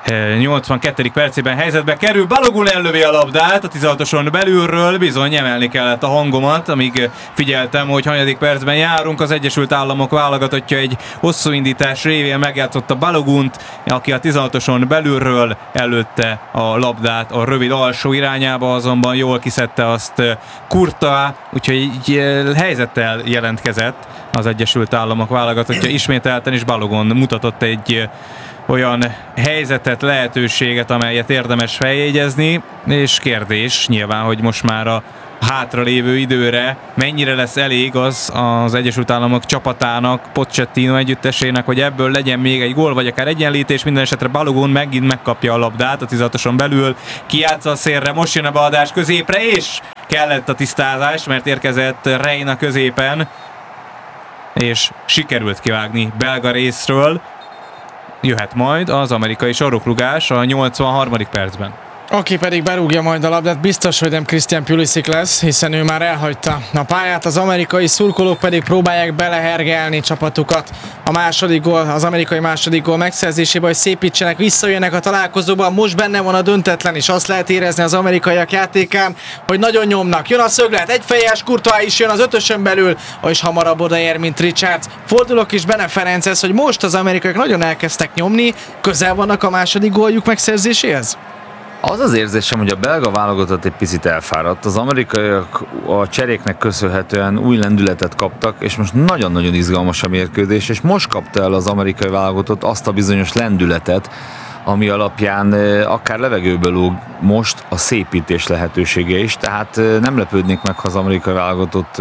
Speaker 2: nyolcvankettedik percében helyzetbe kerül, Balogun ellövi a labdát a tizenhatoson belülről, bizony emelni kellett a hangomat, amíg figyeltem, hogy hanyadik percben járunk. Az Egyesült Államok válogatottja egy hosszú indítás révén megjátszotta Balogunt, aki a tizenhatoson belülről előtte a labdát a rövid alsó irányába, azonban jól kiszedte azt Courtois, úgyhogy egy helyzettel jelentkezett az Egyesült Államok válogatottja ismételten, és Balogun mutatott egy olyan helyzetet, lehetőséget, amelyet érdemes feljegyezni, és kérdés nyilván, hogy most már a hátralévő időre mennyire lesz elég az az Egyesült Államok csapatának, Pochettino együttesének, hogy ebből legyen még egy gól, vagy akár egyenlítés. Minden esetre Balogun megint megkapja a labdát a tizenhatoson belül, kijátsza a szélre, most jön a beadás középre, és kellett a tisztázás, mert érkezett Reina középen, és sikerült kivágni belga részről. Jöhet majd az amerikai sarokrugás a nyolcvanharmadik percben.
Speaker 1: Aki pedig berúgja majd a labdát, biztos, hogy nem Christian Pulisic lesz, hiszen ő már elhagyta a pályát, az amerikai szurkolók pedig próbálják belehergelni csapatukat a második gól, az amerikai második gól megszerzésébe, hogy szépítsenek, visszajönnek a találkozóban. Most benne van a döntetlen, és azt lehet érezni az amerikaiak játékán, hogy nagyon nyomnak. Jön a szöglet, egyfejes, Courtois is jön az ötösön belül, és hamarabb odaér, mint Richards. Fordulok is Bene Ferenchez, hogy most az amerikaiak nagyon elkezdtek nyomni, közel vannak a második góljuk megszerzéséhez.
Speaker 3: Az az érzésem, hogy a belga válogatott egy picit elfáradt. Az amerikaiak a cseréknek köszönhetően új lendületet kaptak, és most nagyon-nagyon izgalmas a mérkőzés, és most kapta el az amerikai válogatott azt a bizonyos lendületet, ami alapján akár levegőből lóg most a szépítés lehetősége is, tehát nem lepődnék meg, ha az amerikai válogatott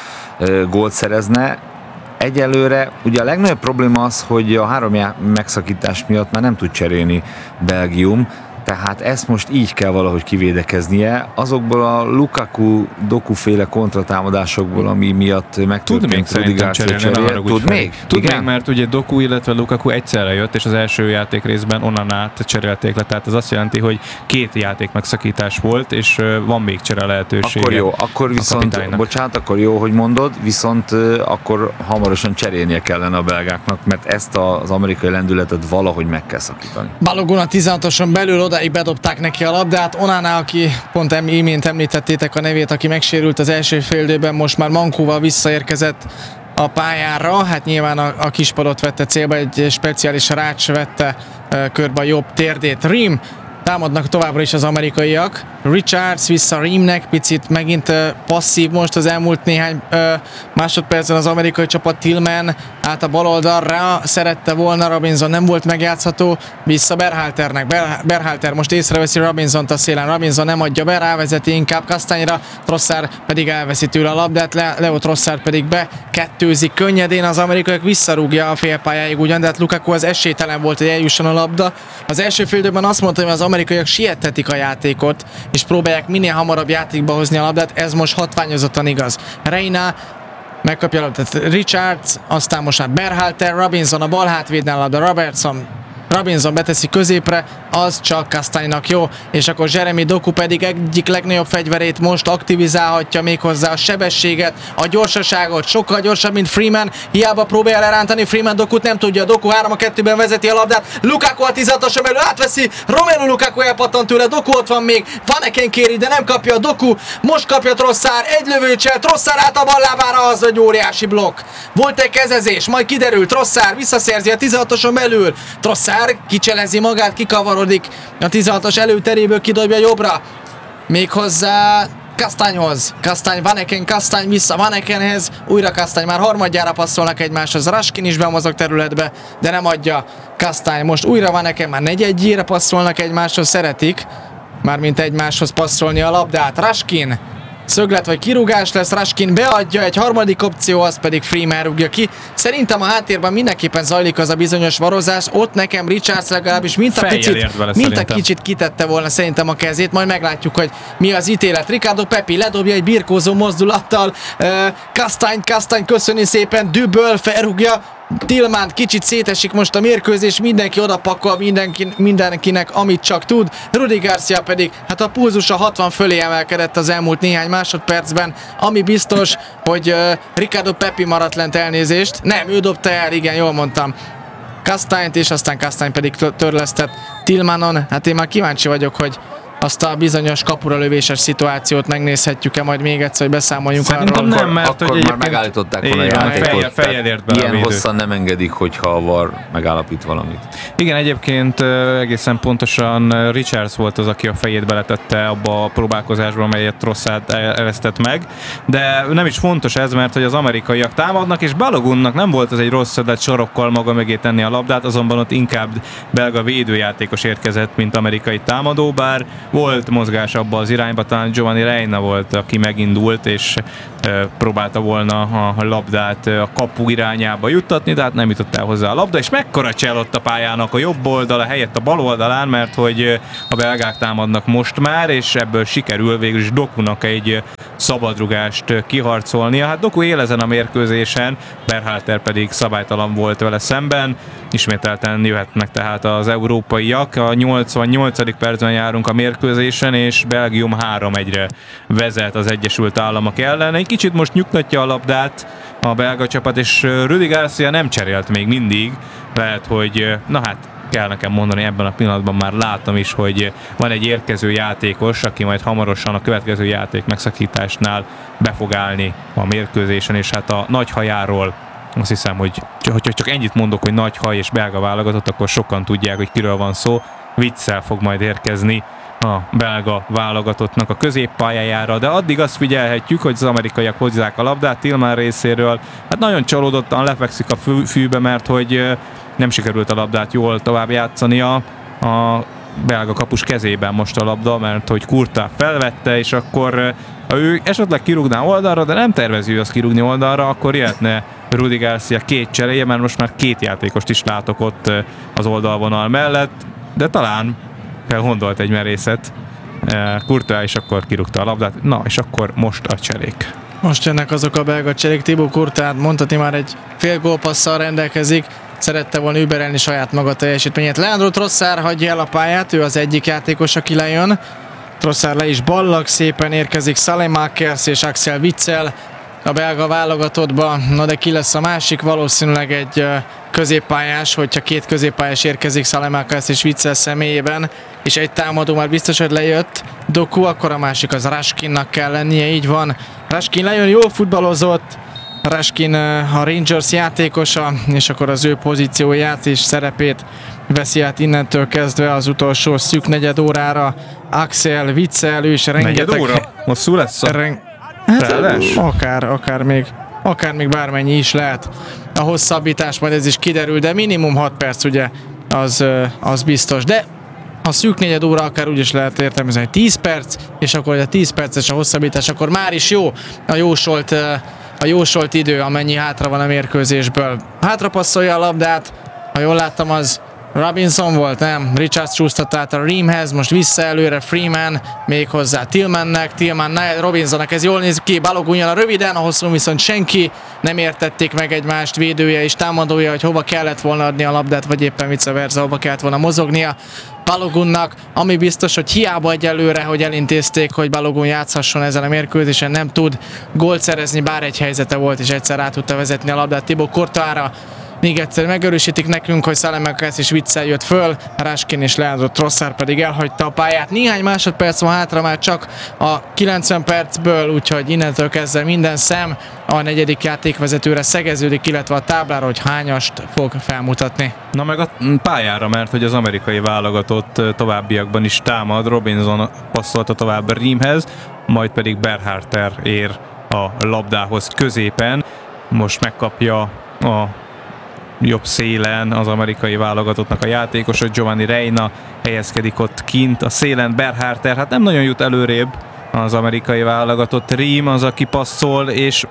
Speaker 3: gólt szerezne. Egyelőre ugye a legnagyobb probléma az, hogy a három megszakítás miatt már nem tud cserélni Belgium, tehát ezt most így kell valahogy kivédekeznie. Azokból a Lukaku Doku-féle kontratámadásokból, ami miatt megtörtént Rudi Garcia cseréje. Tud még?
Speaker 2: Tud még, mert ugye Doku, illetve Lukaku egyszerre jött, és az első játék részben Onanát cserélték le, tehát ez azt jelenti, hogy két játék megszakítás volt, és van még csere lehetősége.
Speaker 3: Akkor jó, akkor viszont, bocsánat, akkor jó, hogy mondod, viszont akkor hamarosan cserélnie kellene a belgáknak, mert ezt az amerikai lendületet valahogy meg kell szakítani.
Speaker 1: Balogun a tizenhatoson belül odáig bedobták neki a labdát. Onana, aki pont em, imént említettétek a nevét, aki megsérült az első fél most már mankóval visszaérkezett a pályára. Hát nyilván a, a kispadot vette célba, egy speciális rács vette uh, körbe a jobb térdét. Ream, támadnak továbbra is az amerikaiak. Richards vissza Reamnek, picit megint uh, passzív most az elmúlt néhány uh, másodpercen az amerikai csapat. Tillman át a bal oldalra, szerette volna, Robinson nem volt megjátszható, vissza Berhalternek. Ber- Berhalter most észreveszi Robinsont a szélen, Robinson nem adja be, rávezeti inkább Kastányra, Trossard pedig elveszi tőle a labdát, Le- Leo Trossard pedig bekettőzik könnyedén, az amerikaiak visszarúgja a félpályáig ugyan, de hát Lukaku az esélytelen volt, hogy eljusson a labda. Az első fél időben azt mondta, hogy az amerikaiak sietetik a játékot, és próbálják minél hamarabb játékba hozni a labdát, ez most hatványozottan igaz. Reina megkapja a labdát, Richards, aztán most már Berhalter, Robinson a bal hátvédnál labda, Robertson, Robinson beteszi középre, az csak Kastánynak jó, és akkor Jeremy Doku pedig egyik legnagyobb fegyverét most aktivizálhatja, méghozzá a sebességet, a gyorsaságot, sokkal gyorsabb, mint Freeman, hiába próbálja lerántani Freeman Dokut, nem tudja, Doku három a kettőben vezeti a labdát, Lukaku a tizenhatoson belül átveszi, Romelu Lukaku elpattant tőle, Doku ott van még, Van Eken kéri, de nem kapja a Doku, most kapja Trossard, egy lövőcsel, Trossard át a bal lábára, az egy óriási blokk. Volt egy kezezés, majd kiderült, Trossard visszaszerzi a tizenhatoson belül, Trossard kicselezi magát, kikavarodik a tizenhatos előteréből, kidobja jobbra, méghozzá Kastányhoz. Kastány, Van Eken, Kastány vissza Van Ekenhez, újra Kastány, már harmadjára passzolnak egymáshoz, Raskin is bemozog területbe, de nem adja Kastány, most újra Van Eken, már negyedjére passzolnak egymáshoz, szeretik mármint egymáshoz passzolni a labdát. Raskin, szöglet vagy kirúgás lesz, Raskin beadja, egy harmadik opció, az pedig Freeman rúgja ki. Szerintem a háttérben mindenképpen zajlik az a bizonyos varozás, ott nekem Richards legalábbis mint a picit, mint a kicsit kitette volna szerintem a kezét, majd meglátjuk, hogy mi az ítélet. Ricardo Pepi ledobja egy birkózó mozdulattal, Kastány, Kastány köszöni szépen, Düböl felrúgja, Tillman kicsit szétesik most a mérkőzés, mindenki odapakol mindenki, mindenkinek, amit csak tud. Rudi Garcia pedig, hát a pulzusa hatvan fölé emelkedett az elmúlt néhány másodpercben, ami biztos, hogy uh, Ricardo Pepi maradt lent, elnézést. Nem, ő dobta el, igen, jól mondtam. Kastanyt, és aztán Kastany pedig törlesztett Tillmanon. Hát én már kíváncsi vagyok, hogy azt a bizonyos kapura lövéses szituációt megnézhetjük-e majd még egyszer, hogy beszámoljunk
Speaker 2: Szerintem
Speaker 1: arról.
Speaker 2: nem, mert
Speaker 3: akkor
Speaker 2: hogy
Speaker 3: már
Speaker 2: egyébként-
Speaker 3: megállították volna a
Speaker 2: Igen,
Speaker 3: játékot.
Speaker 2: fejjel- fejjel ért bele a
Speaker 3: Ilyen
Speaker 2: védő.
Speaker 3: hosszan nem engedik, hogyha a var megállapít valamit.
Speaker 2: Igen, egyébként ö, egészen pontosan ö, Richards volt az, aki a fejét beletette abba a próbálkozásba, amelyet Trossard eresztett meg, de nem is fontos ez, mert hogy az amerikaiak támadnak, és Balogunnak nem volt az egy rossz ötlet sorokkal maga mögé tenni a labdát, azonban ott inkább belga védőjátékos érkezett, mint amerikai támadó, bár volt mozgás abba az irányba, talán Giovanni Reina volt, aki megindult, és ö, próbálta volna a labdát a kapu irányába juttatni, de hát nem jutott el hozzá a labda, és mekkora csel ott a pályának a jobb oldala helyett a bal oldalán, mert hogy a belgák támadnak most már, és ebből sikerül végül is Dokunak egy szabadrugást kiharcolnia. Hát Doku él ezen a mérkőzésen, Berhalter pedig szabálytalan volt vele szemben. Ismételten jöhetnek tehát az európaiak. A nyolcvannyolcadik percben járunk a mérkőzésen, és Belgium három egyre vezet az Egyesült Államok ellen. Egy kicsit most nyugtatja a labdát a belga csapat, és Rudi Garcia nem cserélt még mindig. Lehet, hogy na hát kell nekem mondani, ebben a pillanatban már látom is, hogy van egy érkező játékos, aki majd hamarosan a következő játék megszakításnál be fog állni a mérkőzésen, és hát a nagy hajáról azt hiszem, hogy hogyha csak ennyit mondok, hogy nagy haj és belga válogatott, akkor sokan tudják, hogy kiről van szó. Witsel fog majd érkezni a belga válogatottnak a középpályájára, de addig azt figyelhetjük, hogy az amerikaiak hozzák a labdát Tillman részéről. Hát nagyon csalódottan lefekszik a fű, fűbe, mert hogy nem sikerült a labdát jól tovább játszania. A belga kapus kezében most a labda, mert hogy Courtois felvette, és akkor ha ő esetleg kirúgná oldalra, de nem tervezi ő azt kirúgni oldalra, akkor jöhetne Rudi Garcia két cseréje, mert most már két játékost is látok ott az oldalvonal mellett, de talán felgondolt egy merészet. Courtois is akkor kirúgta a labdát. Na, és akkor most a cserék.
Speaker 1: Most jönnek azok a belga cserék. Thibaut Courtois mondhatni már egy fél gólpasszal rendelkezik. Szerette volna überelni saját maga teljesítményét. Leandro Trossard hagyja el a pályát, ő az egyik játékos, aki lejön. Trossard le is ballag, szépen érkezik Saelemaekers és Axel Witsel a belga válogatottba. Na de ki lesz a másik? Valószínűleg egy középpályás, hogyha két középpályás érkezik Saelemaekers és Witsel személyében, és egy támadó már biztos, hogy lejött. Doku, akkor a másik az Raskinnak kell lennie, így van. Raskin lejön, jól futballozott. Raskin a Rangers játékosa, és akkor az ő pozícióját és szerepét veszi át innentől kezdve az utolsó szűk negyed órára. Axel Witsel, ő is rengeteg...
Speaker 2: Negyed óra? Hosszú lesz a
Speaker 1: Ren... hát,
Speaker 2: felállás?
Speaker 1: akár, akár még, akár még bármennyi is lehet. A hosszabbítás majd ez is kiderül, de minimum hat perc ugye, az, az biztos. De a szűk negyed óra akár úgy is lehet értelmezni, hogy tíz perc, és akkor a tíz perces a hosszabbítás, akkor már is jó a jósolt a jósolt idő, amennyi hátra van a mérkőzésből. Hátra passzolja a labdát, ha jól láttam, az Robinson volt, nem? Richards csúsztatta át a Reamhez, most vissza előre Freeman, még hozzá Tillmannek, Tillman, Robinsonnak, ez jól néz ki, Balogun jön a röviden, a hosszú viszont senki, nem értették meg egymást, védője és támadója, hogy hova kellett volna adni a labdát, vagy éppen vice versa, hova kellett volna mozognia Balogunnak, ami biztos, hogy hiába egyelőre, hogy elintézték, hogy Balogun játszhasson ezen a mérkőzésen, nem tud gólt szerezni, bár egy helyzete volt, és egyszer rá tudta vezetni a labdát Thibaut Courtoisra. Még egyszer megerősítik nekünk, hogy Saelemaekers és Witsel jött föl, Raskin és Leandro Trossard pedig elhagyta a pályát. Néhány másodperc van hátra már csak a kilencven percből, úgyhogy innentől kezdve minden szem a negyedik játékvezetőre szegeződik, illetve a táblára, hogy hányast fog felmutatni.
Speaker 2: Na meg a pályára, mert hogy az amerikai válogatott továbbiakban is támad, Robinson passzolta tovább Reamhez, majd pedig Berhalter ér a labdához középen. Most megkapja a jobb szélen az amerikai válogatottnak a játékosa, Giovanni Reina helyezkedik ott kint a szélen, Berhalter hát nem nagyon jut előrébb az amerikai válogatott, Ream az, aki passzol, és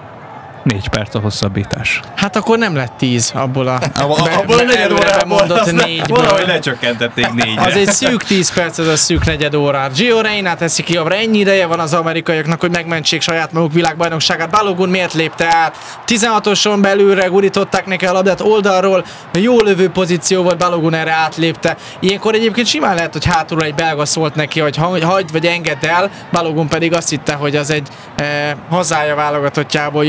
Speaker 2: négy perc a hosszabbítás.
Speaker 1: Hát akkor nem lett tíz abból a,
Speaker 2: abból a negyed órából,
Speaker 1: mondott négyből.
Speaker 2: valahogy lecsökkentették négyre.
Speaker 1: Az egy szűk tíz perc, ez a szűk negyed órát. Gio Reyna teszi ki, abra ennyi ideje van az amerikaiaknak, hogy megmentsék saját maguk világbajnokságát. Balogun miért lépte át? tizenhatoson belülre gurították neki a labdát oldalról, jó lövő pozíció volt, Balogun erre átlépte. Ilyenkor egyébként simán lehet, hogy hátulról egy belga szólt neki, hogy hagyd vagy engedd el, Balogun pedig azt hitte, hogy az egy eh, hazája válogatottjából jövő hang,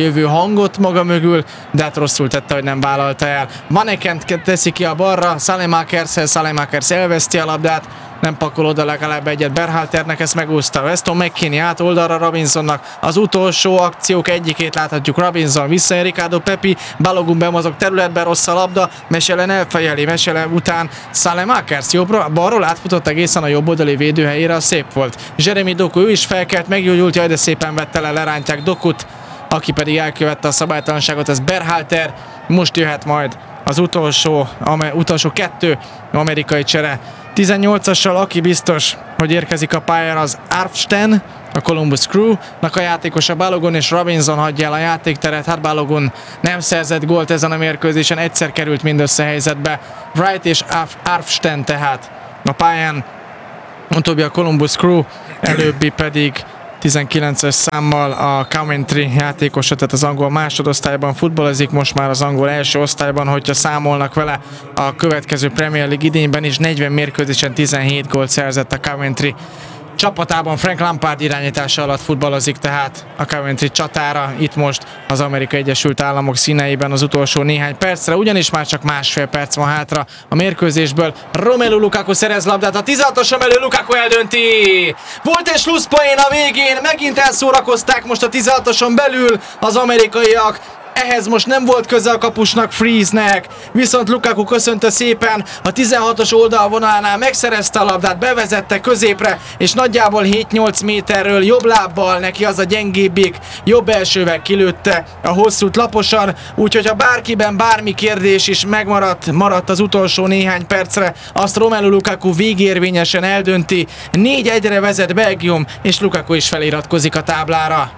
Speaker 1: hangot maga mögül, de hát rosszul tette, hogy nem vállalta el. Vanekent teszi ki a balra, Salemakerszel, Salemakers elveszti a labdát, nem pakol oda legalább egyet Berhalternek, ezt megúszta Weston McKennie át oldalra Robinsonnak. Az utolsó akciók egyikét láthatjuk, Robinson vissza, Ricardo Pepi, Balogun bemozog területben, rossz a labda, Mechelen elfejeli, Mechelen után Salemakers jobbra, balról átfutott egészen a jobb oldali védőhelyére, a szép volt. Jeremy Doku, ő is felkelt, meggyógyult, jaj, de szépen vette le, lerántják Dokut, aki pedig elkövette a szabálytalanságot, ez Berhalter, most jöhet majd az utolsó, amer, utolsó kettő amerikai csere. tizennyolcassal, aki biztos, hogy érkezik a pályára, az Arfsten, a Columbus Crew-nak a játékosa, Balogun és Robinson hagyja el a játékteret. Hát Balogun nem szerzett gólt ezen a mérkőzésen, egyszer került mindössze helyzetbe. Wright és Arfsten tehát a pályán, utóbbi a Columbus Crew, előbbi pedig tizenkilences számmal a Coventry játékosa, tehát az angol másodosztályban futballozik, most már az angol első osztályban, hogyha számolnak vele a következő Premier League idényben is, negyven mérkőzésen tizenhét gólt szerzett a Coventry csapatában. Frank Lampard irányítása alatt futballozik tehát a Coventry csatára, itt most az Amerikai Egyesült Államok színeiben az utolsó néhány percre, ugyanis már csak másfél perc van hátra a mérkőzésből. Romelu Lukaku szerez labdát, a tizenhatoson belül Lukaku eldönti! Volt egy slusszpoén a végén, megint elszórakozták most a tizenhatoson belül az amerikaiak. Ehhez most nem volt köze a kapusnak, Freeze-nek, viszont Lukaku köszönte szépen a tizenhatos oldalvonalánál, megszerezte a labdát, bevezette középre, és nagyjából hét-nyolc méterről jobb lábbal, neki az a gyengébbik, jobb elsővel kilőtte a hosszút laposan, úgyhogy ha bárkiben bármi kérdés is megmaradt, maradt az utolsó néhány percre, azt Romelu Lukaku végérvényesen eldönti, négy egyre vezet Belgium, és Lukaku is feliratkozik a táblára.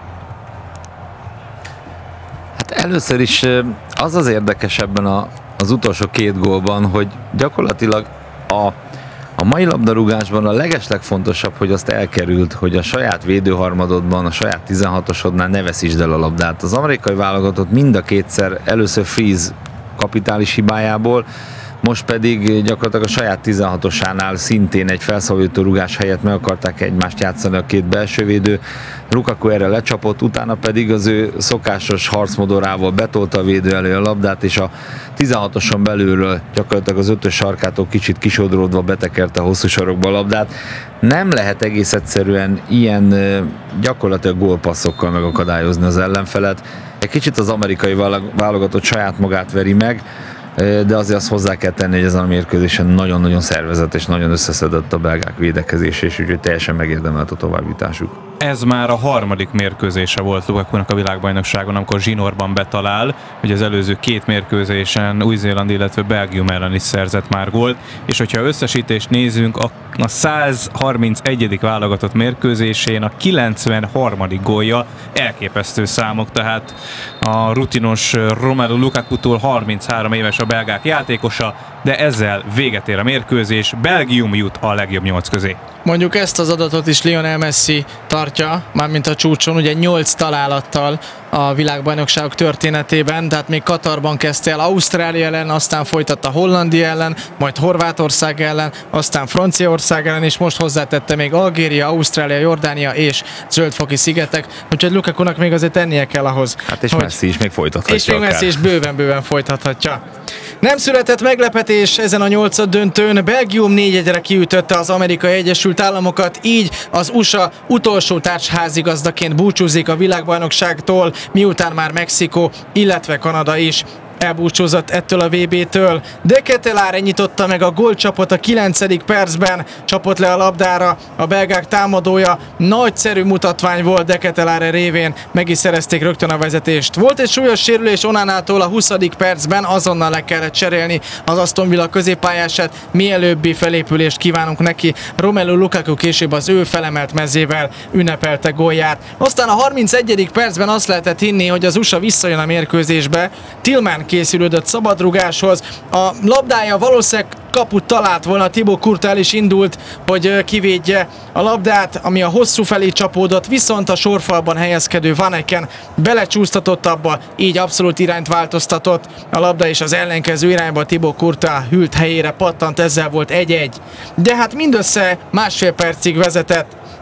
Speaker 3: Először is az az érdekes ebben a, az utolsó két gólban, hogy gyakorlatilag a, a mai labdarúgásban a legeslegfontosabb, hogy azt elkerült, hogy a saját védőharmadodban, a saját tizenhatosodnál ne veszítsd el a labdát. Az amerikai válogatott mind a kétszer, először Freeze kapitális hibájából, most pedig gyakorlatilag a saját tizenhatosánál szintén egy felszabadító rugás helyett meg akarták egymást játszani a két belsővédő. Lukaku erre lecsapott, utána pedig az ő szokásos harcmodorával betolta a védő elő a labdát, és a tizenhatoson belülről gyakorlatilag az ötös sarkától kicsit kisodródva betekerte a hosszú sarokba a labdát. Nem lehet egész egyszerűen ilyen gyakorlatilag gólpasszokkal megakadályozni az ellenfelet. Egy kicsit az amerikai válogatott saját magát veri meg, de azért azt hozzá kell tenni, hogy ezen a mérkőzésen nagyon-nagyon szervezett és nagyon összeszedett a belgák védekezés, és úgyhogy teljesen megérdemelt a továbbjutásuk.
Speaker 2: Ez már a harmadik mérkőzése volt Lukakunak a világbajnokságon, amikor zsinórban betalál, hogy az előző két mérkőzésen Új-Zéland, illetve Belgium ellen is szerzett már gólt, és hogyha összesítést nézünk, a, a száz harmincegyedik válogatott mérkőzésén a kilencvenharmadik gólja elképesztő számok, tehát a rutinos Romelu Lukakutól harminchárom éves a belgák játékosa, de ezzel véget ér a mérkőzés, Belgium jut a legjobb nyolc közé.
Speaker 1: Mondjuk ezt az adatot is Lionel Messi tartja, mármint a csúcson, ugye nyolc találattal a világbajnokságok történetében, tehát még Katarban kezdte el Ausztrália ellen, aztán folytatta Hollandia ellen, majd Horvátország ellen, aztán Franciaország ellen, és most hozzátette még Algéria, Ausztrália, Jordánia és Zöldfoki szigetek, úgyhogy Lukakunak még azért tennie kell ahhoz.
Speaker 3: Hát és
Speaker 1: hogy...
Speaker 3: Messi is még folytathatja.
Speaker 1: És még Messi is bőven-bőven folytathatja. Nem született meglepetés ezen a nyolcad döntőn, Belgium négy egyre kiütötte az Amerikai Egyesült Államokat, így az u es á utolsó társházigazdaként búcsúzik a világbajnokságtól, miután már Mexikó, illetve Kanada is elbúcsúzott ettől a vé bé-től. De Ketelaere nyitotta meg a gólcsapot a kilencedik percben, csapott le a labdára a belgák támadója. Nagyszerű mutatvány volt De Ketelaere révén, meg is szerezték rögtön a vezetést. Volt egy súlyos sérülés Onanától a huszadik percben, azonnal le kellett cserélni az Aston Villa középpályását, mielőbbi felépülést kívánunk neki. Romelu Lukaku később az ő felemelt mezével ünnepelte gólját. Aztán a harmincegyedik percben azt lehetett hinni, hogy az u es á visszajön a mérkőzésbe. Tillman készülődött szabadrugáshoz. A labdája valószínűleg kaput talált volna, Thibaut Courtois is indult, hogy kivédje a labdát, ami a hosszú felé csapódott, viszont a sorfalban helyezkedő Vaneken belecsúsztatott abba, így abszolút irányt változtatott a labda, és az ellenkező irányba Thibaut Courtois hűlt helyére pattant, ezzel volt egy-egy. De hát mindössze másfél percig vezetett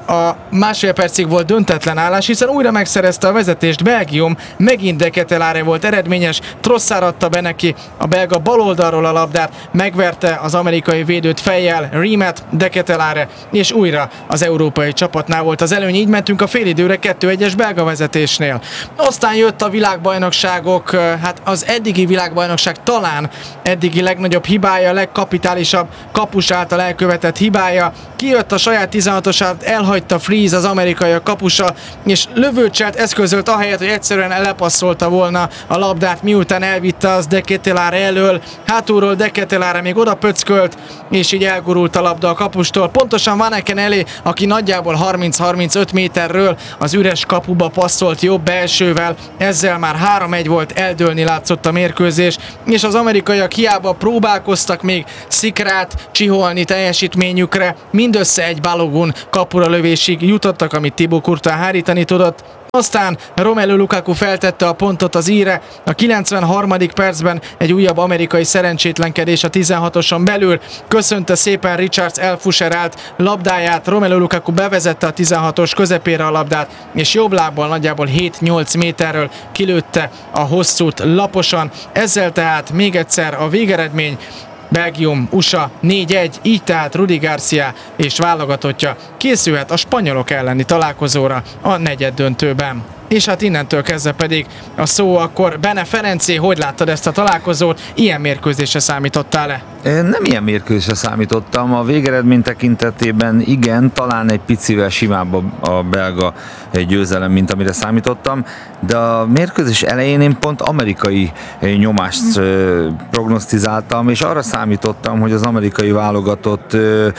Speaker 1: a másfél percig volt döntetlen állás, hiszen újra megszerezte a vezetést Belgium, megint De Ketelaere volt eredményes, Trossard adta be neki a belga baloldalról a labdát, megverte az amerikai védőt fejjel Riemet, De Ketelaere, és újra az európai csapatnál volt az előny, így mentünk a félidőre kettő egyes belga vezetésnél. Aztán jött a világbajnokságok, hát az eddigi világbajnokság talán eddigi legnagyobb hibája, legkapitálisabb kapus által elkövetett hibája. Kijött a saját tizenhatosát, elhagyta Freeze, az amerikai a kapusa, és lövőcselt eszközölt ahelyett, hogy egyszerűen lepasszolta volna a labdát, miután elvitte az De Ketelaere elől. Hátulról De Ketelaere még oda pöckölt, és így elgurult a labda a kapustól. Pontosan Vanaken elé, aki nagyjából harminc-harmincöt méterről az üres kapuba passzolt jobb belsővel. Ezzel már három egy volt, eldőlni látszott a mérkőzés, és az amerikaiak hiába próbálkoztak még szikrát csiholni teljesítményükre, mindössze egy Balogun kapura lövésig jutottak, amit Thibaut Courtois hárítani tudott. Aztán Romelu Lukaku feltette a pontot az íre, a kilencvenharmadik percben egy újabb amerikai szerencsétlenkedés a tizenhatoson belül, köszönte szépen Richards elfuserált labdáját, Romelu Lukaku bevezette a tizenhatos közepére a labdát, és jobb lábbal nagyjából hét-nyolc méterről kilőtte a hosszút laposan. Ezzel tehát még egyszer a végeredmény: Belgium, u es á négy egy, így tehát Rudi Garcia és válogatottja készülhet a spanyolok elleni találkozóra a negyeddöntőben. És hát innentől kezdve pedig a szó akkor Bene Ferencé, hogy láttad ezt a találkozót, ilyen mérkőzésre számítottál-e?
Speaker 3: Nem ilyen mérkőzésre számítottam, a végeredmény tekintetében igen, talán egy picivel simább a, a belga győzelem, mint amire számítottam, de a mérkőzés elején én pont amerikai nyomást prognosztizáltam, és arra számítottam, hogy az amerikai válogatott,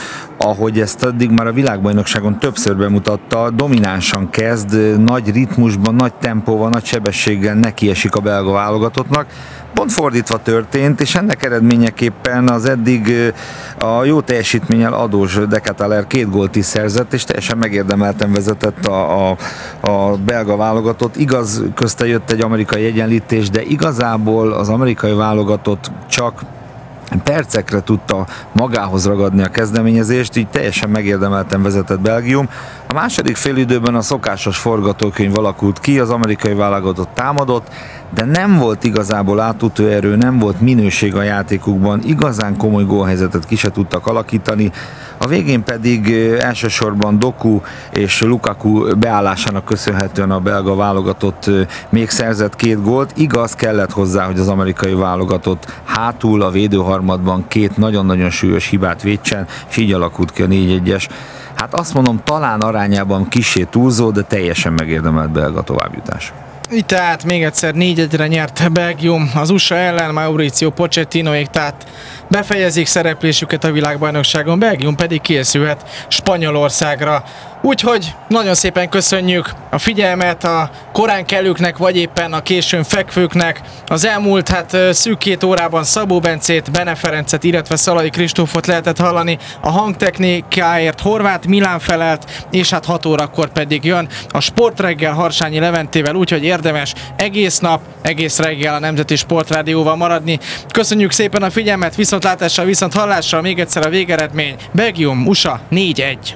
Speaker 3: ahogy ezt addig már a világbajnokságon többször bemutatta, dominánsan kezd, nagy ritmusban, nagy tempóval, nagy sebességgel nekiesik a belga válogatottnak. Pont fordítva történt, és ennek eredményeképpen az eddig a jó teljesítménnyel adós De Ketelaere két gólt is szerzett, és teljesen megérdemelten vezetett a, a, a belga válogatott. Igaz, közte jött egy amerikai egyenlítés, de igazából az amerikai válogatott csak percekre tudta magához ragadni a kezdeményezést, így teljesen megérdemelten vezetett Belgium. A második félidőben a szokásos forgatókönyv alakult ki, az amerikai válogatott támadott, de nem volt igazából átutó erő, nem volt minőség a játékukban, igazán komoly gólhelyzetet ki se tudtak alakítani. A végén pedig elsősorban Doku és Lukaku beállásának köszönhetően a belga válogatott még szerzett két gólt. Igaz, kellett hozzá, hogy az amerikai válogatott hátul a védőharmadban két nagyon-nagyon súlyos hibát védsen, és így alakult ki a négy egyes. Hát azt mondom, talán arányában kissé túlzó, de teljesen megérdemelt belga továbbjutás.
Speaker 1: Így tehát még egyszer négy egyre nyert Belgium az u es á ellen, Mauricio Pochettinoék tehát befejezik szereplésüket a világbajnokságon, Belgium pedig készülhet Spanyolországra. Úgyhogy nagyon szépen köszönjük a figyelmet a korán kelőknek, vagy éppen a későn fekvőknek. Az elmúlt hát szűk két órában Szabó Bencét, Bene Ferencet, illetve Szalai Kristófot lehetett hallani. A hangtechnikáért Horváth Milán felelt, és hát hat órakor pedig jön a Sportreggel Harsányi Leventével, úgyhogy érdemes egész nap, egész reggel a Nemzeti Sportrádióval maradni. Köszönjük szépen a figyelmet, viszontlátásra, viszont hallásra, még egyszer a végeredmény: Belgium, u es á négy egy.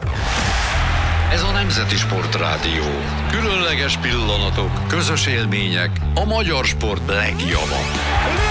Speaker 4: Ez a Nemzeti Sportrádió. Különleges pillanatok, közös élmények, a magyar sport legjava.